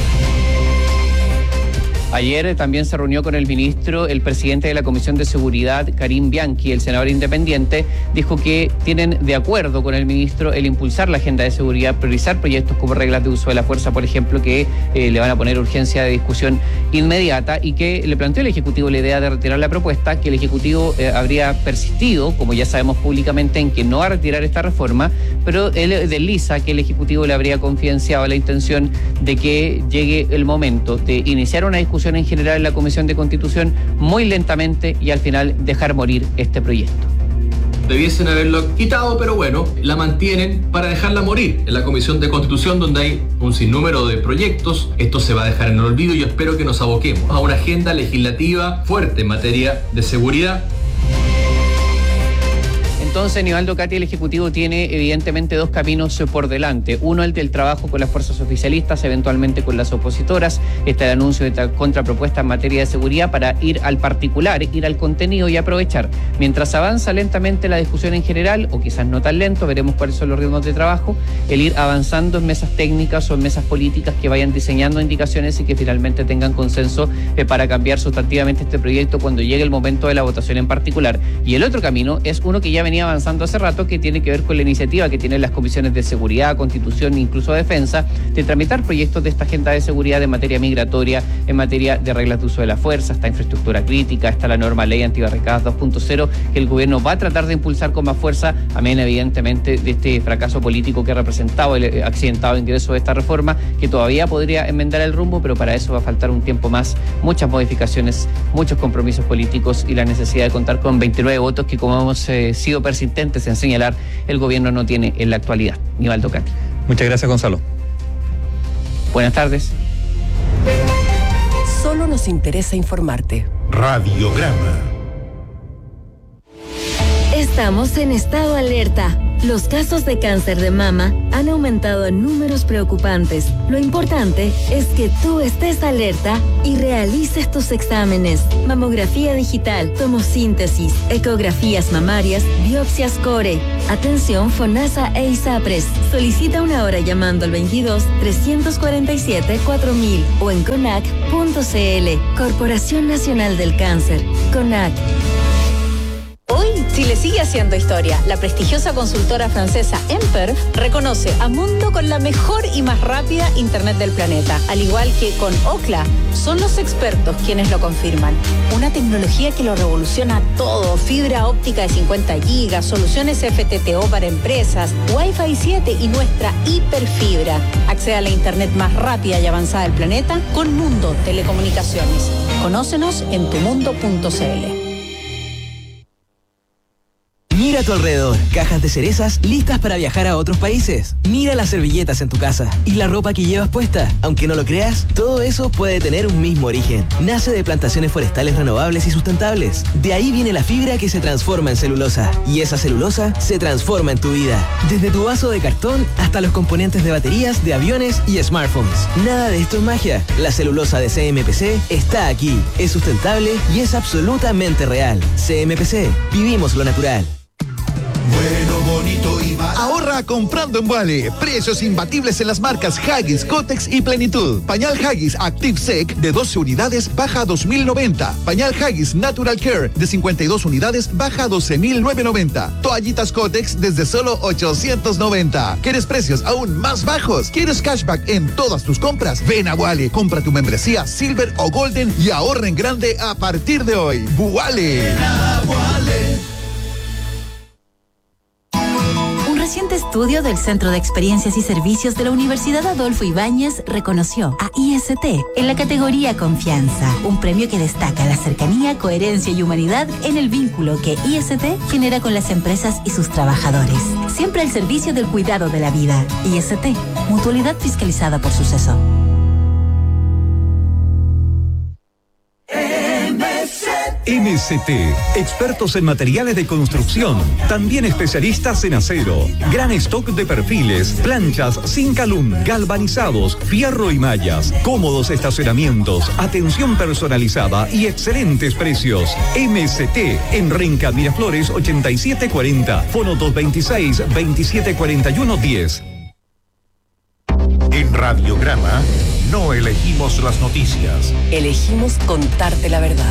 Ayer también se reunió con el ministro, el presidente de la Comisión de Seguridad, Karim Bianchi, el senador independiente, dijo que tienen de acuerdo con el ministro el impulsar la agenda de seguridad, priorizar proyectos como reglas de uso de la fuerza, por ejemplo, que le van a poner urgencia de discusión inmediata y que le planteó al Ejecutivo la idea de retirar la propuesta, que el Ejecutivo habría persistido, como ya sabemos públicamente, en que no va a retirar esta reforma, pero él desliza que el Ejecutivo le habría confidenciado la intención de que llegue el momento de iniciar una discusión en general en la Comisión de Constitución muy lentamente y al final dejar morir este proyecto. debiesen haberlo quitado, pero bueno, la mantienen para dejarla morir en la Comisión de Constitución, donde hay un sinnúmero de proyectos. Esto se va a dejar en el olvido y yo espero que nos aboquemos a una agenda legislativa fuerte en materia de seguridad. Entonces, Nivaldo Cati, el Ejecutivo tiene evidentemente dos caminos por delante. Uno, el del trabajo con las fuerzas oficialistas, eventualmente con las opositoras. Está el anuncio de contrapropuesta en materia de seguridad para ir al particular, ir al contenido y aprovechar. Mientras avanza lentamente la discusión en general, o quizás no tan lento, veremos cuáles son los ritmos de trabajo, el ir avanzando en mesas técnicas o en mesas políticas que vayan diseñando indicaciones y que finalmente tengan consenso para cambiar sustantivamente este proyecto cuando llegue el momento de la votación en particular. Y el otro camino es uno que ya venía avanzando hace rato, que tiene que ver con la iniciativa que tienen las comisiones de seguridad, constitución e incluso defensa, de tramitar proyectos de esta agenda de seguridad en materia migratoria, en materia de reglas de uso de la fuerza, está infraestructura crítica, está la norma ley antibarricadas 2.0, que el gobierno va a tratar de impulsar con más fuerza, amén evidentemente de este fracaso político que ha representado el accidentado ingreso de esta reforma, que todavía podría enmendar el rumbo, pero para eso va a faltar un tiempo más, muchas modificaciones, muchos compromisos políticos y la necesidad de contar con 29 votos que, como hemos sido persistentes en señalar, el gobierno no tiene en la actualidad. Nivaldo Cati. Muchas gracias, Gonzalo. Buenas tardes. Solo nos interesa informarte. Radiograma. Estamos en estado alerta. Los casos de cáncer de mama han aumentado en números preocupantes. Lo importante es que tú estés alerta y realices tus exámenes. Mamografía digital, tomosíntesis, ecografías mamarias, biopsias core. Atención FONASA e ISAPRES. Solicita una hora llamando al 22-347-4000 o en CONAC.cl. Corporación Nacional del Cáncer. CONAC. Hoy, Chile sigue haciendo historia. La prestigiosa consultora francesa Emper reconoce a Mundo con la mejor y más rápida internet del planeta. Al igual que con Ookla, son los expertos quienes lo confirman. Una tecnología que lo revoluciona todo. Fibra óptica de 50 gigas, soluciones FTTO para empresas, Wi-Fi 7 y nuestra hiperfibra. Accede a la internet más rápida y avanzada del planeta con Mundo Telecomunicaciones. Conócenos en tumundo.cl. Mira a tu alrededor, cajas de cerezas listas para viajar a otros países. Mira las servilletas en tu casa y la ropa que llevas puesta. Aunque no lo creas, todo eso puede tener un mismo origen. Nace de plantaciones forestales renovables y sustentables. De ahí viene la fibra que se transforma en celulosa. Y esa celulosa se transforma en tu vida. Desde tu vaso de cartón hasta los componentes de baterías, de aviones y smartphones. Nada de esto es magia. La celulosa de CMPC está aquí. Es sustentable y es absolutamente real. CMPC, vivimos lo natural. Bueno, bonito y barato. Ahorra comprando en Wally. Precios imbatibles en las marcas Huggies, Kotex y Plenitud. Pañal Huggies Active Sec de 12 unidades baja a 2.090. Pañal Huggies Natural Care de 52 unidades baja a 12.990. Toallitas Kotex desde solo 890. ¿Quieres precios aún más bajos? ¿Quieres cashback en todas tus compras? Ven a Wally, compra tu membresía Silver o Golden y ahorra en grande a partir de hoy. Wally. Un reciente estudio del Centro de Experiencias y Servicios de la Universidad Adolfo Ibáñez reconoció a IST en la categoría Confianza, un premio que destaca la cercanía, coherencia y humanidad en el vínculo que IST genera con las empresas y sus trabajadores. Siempre al servicio del cuidado de la vida. IST, mutualidad fiscalizada por Suceso. MST, expertos en materiales de construcción, también especialistas en acero, gran stock de perfiles, planchas, Zincalum, galvanizados, fierro y mallas, cómodos estacionamientos, atención personalizada y excelentes precios. MST, en Renca Miraflores 8740, fono 226-2741-10. En Radiograma no elegimos las noticias. Elegimos contarte la verdad.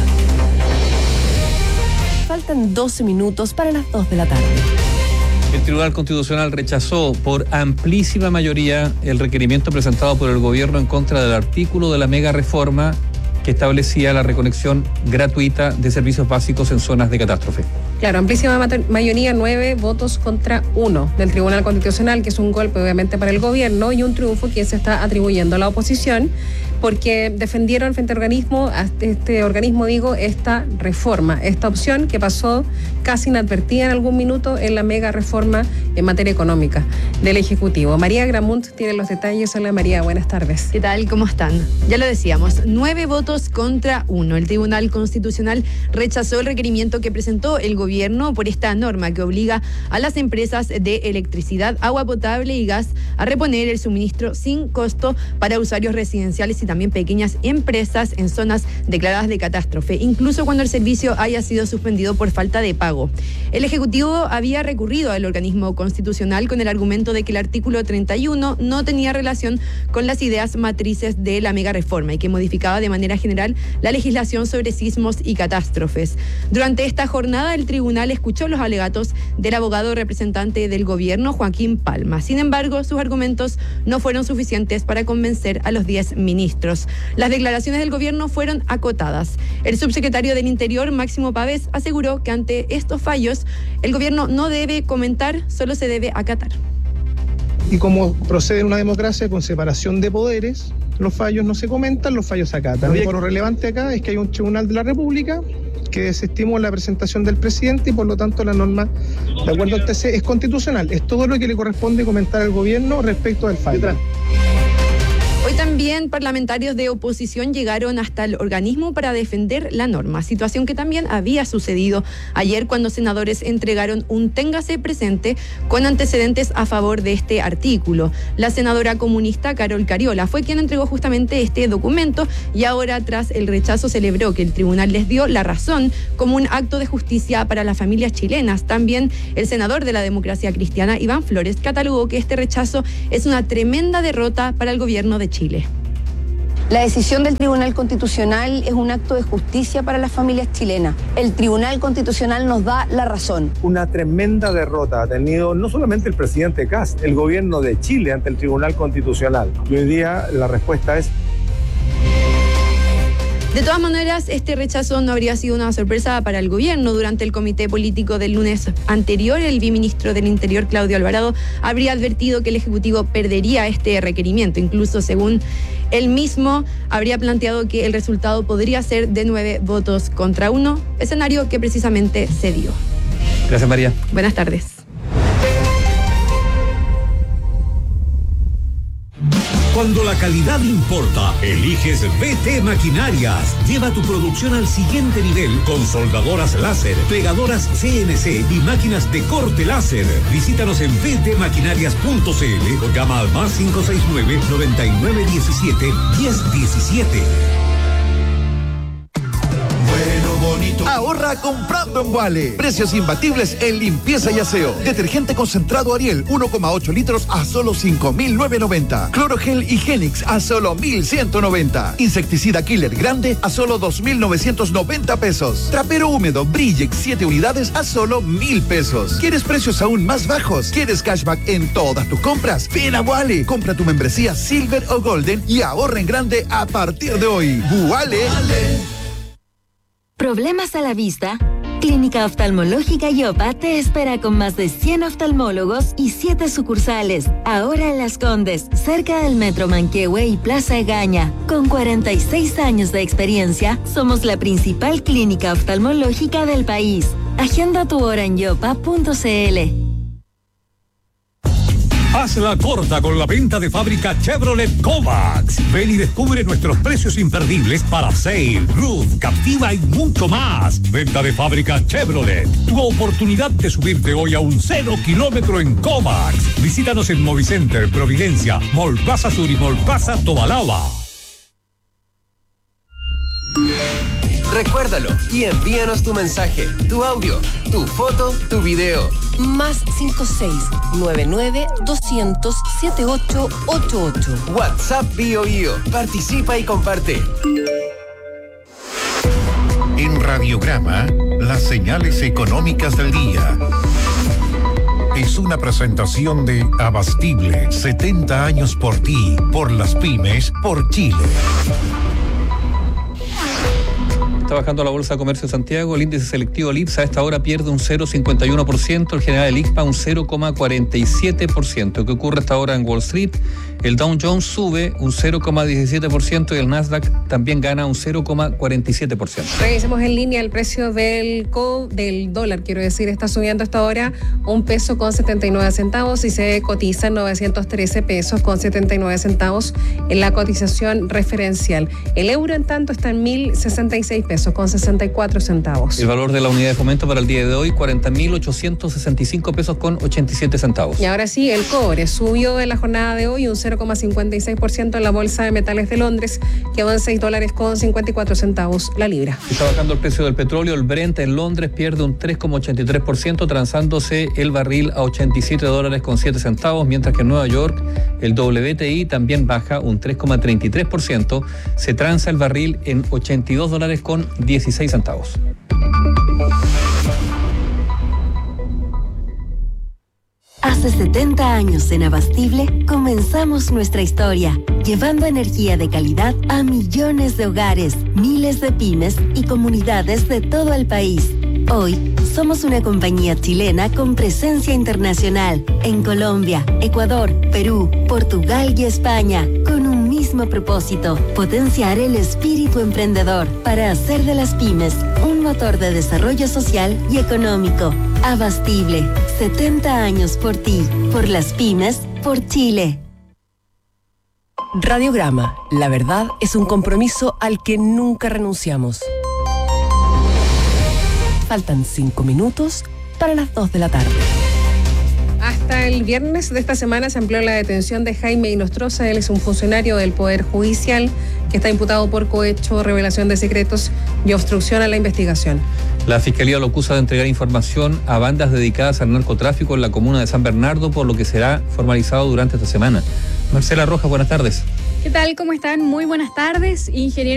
Faltan 12 minutos para las 2 de la tarde. El Tribunal Constitucional rechazó por amplísima mayoría el requerimiento presentado por el gobierno en contra del artículo de la mega reforma que establecía la reconexión gratuita de servicios básicos en zonas de catástrofe. Claro, amplísima mayoría, 9 votos contra 1 del Tribunal Constitucional, que es un golpe obviamente para el gobierno y un triunfo que se está atribuyendo a la oposición, porque defendieron frente a este organismo, esta reforma, esta opción que pasó casi inadvertida en algún minuto en la mega reforma en materia económica del Ejecutivo. María Gramunt tiene los detalles. Hola María, buenas tardes. ¿Qué tal? ¿Cómo están? Ya lo decíamos, 9 votos contra 1. El Tribunal Constitucional rechazó el requerimiento que presentó el gobierno por esta norma que obliga a las empresas de electricidad, agua potable y gas a reponer el suministro sin costo para usuarios residenciales y también pequeñas empresas en zonas declaradas de catástrofe, incluso cuando el servicio haya sido suspendido por falta de pago. El Ejecutivo había recurrido al organismo constitucional con el argumento de que el artículo 31 no tenía relación con las ideas matrices de la mega reforma y que modificaba de manera general la legislación sobre sismos y catástrofes. Durante esta jornada, el tribunal escuchó los alegatos del abogado representante del gobierno, Joaquín Palma. Sin embargo, sus argumentos no fueron suficientes para convencer a los 10 ministros. Las declaraciones del gobierno fueron acotadas. El subsecretario del Interior, Máximo Pavés, aseguró que ante estos fallos, el gobierno no debe comentar, solo se debe acatar. Y como procede en una democracia con separación de poderes, los fallos no se comentan, los fallos se acatan. Lo relevante acá es que hay un tribunal de la República que desestimó la presentación del presidente y por lo tanto la norma, de acuerdo al TC, es constitucional. Es todo lo que le corresponde comentar al gobierno respecto del fallo. Hoy también parlamentarios de oposición llegaron hasta el organismo para defender la norma, situación que también había sucedido ayer cuando senadores entregaron un téngase presente con antecedentes a favor de este artículo. La senadora comunista Carol Cariola fue quien entregó justamente este documento y ahora, tras el rechazo, celebró que el tribunal les dio la razón como un acto de justicia para las familias chilenas. También el senador de la Democracia Cristiana, Iván Flores, catalogó que este rechazo es una tremenda derrota para el gobierno de Chile. La decisión del Tribunal Constitucional es un acto de justicia para las familias chilenas. El Tribunal Constitucional nos da la razón. Una tremenda derrota ha tenido no solamente el presidente Kast, el gobierno de Chile ante el Tribunal Constitucional. Y hoy día la respuesta es... De todas maneras, este rechazo no habría sido una sorpresa para el gobierno. Durante el comité político del lunes anterior, el viceministro del Interior, Claudio Alvarado, habría advertido que el Ejecutivo perdería este requerimiento. Incluso, según él mismo, habría planteado que el resultado podría ser de 9 votos contra 1, escenario que precisamente se dio. Gracias, María. Buenas tardes. Cuando la calidad importa, eliges BT Maquinarias. Lleva tu producción al siguiente nivel con soldadoras láser, pegadoras CNC y máquinas de corte láser. Visítanos en btmaquinarias.cl o llama al más 569-9917-1017. Ahorra comprando en Wale. Precios imbatibles en limpieza y aseo. Detergente concentrado Ariel 1,8 litros a solo 5.990. Clorogel Higienix a solo 1.190. Insecticida Killer Grande a solo 2.990 pesos. Trapero húmedo Brillex 7 unidades a solo 1.000 pesos. ¿Quieres precios aún más bajos? ¿Quieres cashback en todas tus compras? Ven a Wale. Compra tu membresía Silver o Golden y ahorra en grande a partir de hoy. Wale. ¿Problemas a la vista? Clínica Oftalmológica Yopa te espera con más de 100 oftalmólogos y 7 sucursales. Ahora en Las Condes, cerca del Metro Manquehue y Plaza Egaña. Con 46 años de experiencia, somos la principal clínica oftalmológica del país. Agenda tu hora en yopa.cl. Hazla corta con la venta de fábrica Chevrolet Kovacs. Ven y descubre nuestros precios imperdibles para Sail, Roof, Captiva y mucho más. Venta de fábrica Chevrolet. Tu oportunidad de subirte hoy a un 0 kilómetro en Kovacs. Visítanos en Movicenter, Providencia, Mall Plaza Sur y Mall Plaza Tobalaba. Recuérdalo y envíanos tu mensaje, tu audio, tu foto, tu video. Más 56-99-200-7888. WhatsApp Bio. Participa y comparte. En Radiograma, las señales económicas del día. Es una presentación de Abastible, 70 años por ti, por las pymes, por Chile. Está bajando la Bolsa de Comercio de Santiago, el índice selectivo LIPS a esta hora pierde un 0,51%, el general del IXPA un 0,47%. ¿Qué ocurre hasta ahora en Wall Street? El Dow Jones sube un 0,17% y el Nasdaq también gana un 0,47%. Revisemos en línea el precio del dólar, está subiendo hasta ahora $1.79 y se cotiza en 913 pesos con 79 centavos en la cotización referencial. El euro, en tanto, está en 1.066 pesos con 64 centavos. El valor de la unidad de fomento para el día de hoy, 40.865 pesos con 87 centavos. Y ahora sí, el cobre subió en la jornada de hoy un 0,56% en la Bolsa de Metales de Londres, quedó en $6 con 54 centavos la libra. Está bajando el precio del petróleo, el Brent en Londres pierde un 3,83%, transándose el barril a $87 con 7 centavos, mientras que en Nueva York el WTI también baja un 3,33%, se transa el barril en $82 con 16 centavos. Hace 70 años en Abastible comenzamos nuestra historia, llevando energía de calidad a millones de hogares, miles de pymes y comunidades de todo el país. Hoy somos una compañía chilena con presencia internacional en Colombia, Ecuador, Perú, Portugal y España, con un mismo propósito: potenciar el espíritu emprendedor para hacer de las pymes un motor de desarrollo social y económico. Abastible, 70 años por ti, por las pymes, por Chile. Radiograma, la verdad es un compromiso al que nunca renunciamos. Faltan 5 minutos para las 2 de la tarde. Hasta el viernes de esta semana se amplió la detención de Jaime Inostroza. Él es un funcionario del Poder Judicial que está imputado por cohecho, revelación de secretos y obstrucción a la investigación. La Fiscalía lo acusa de entregar información a bandas dedicadas al narcotráfico en la comuna de San Bernardo, por lo que será formalizado durante esta semana. Marcela Rojas, buenas tardes. ¿Qué tal? ¿Cómo están? Muy buenas tardes, ingeniero.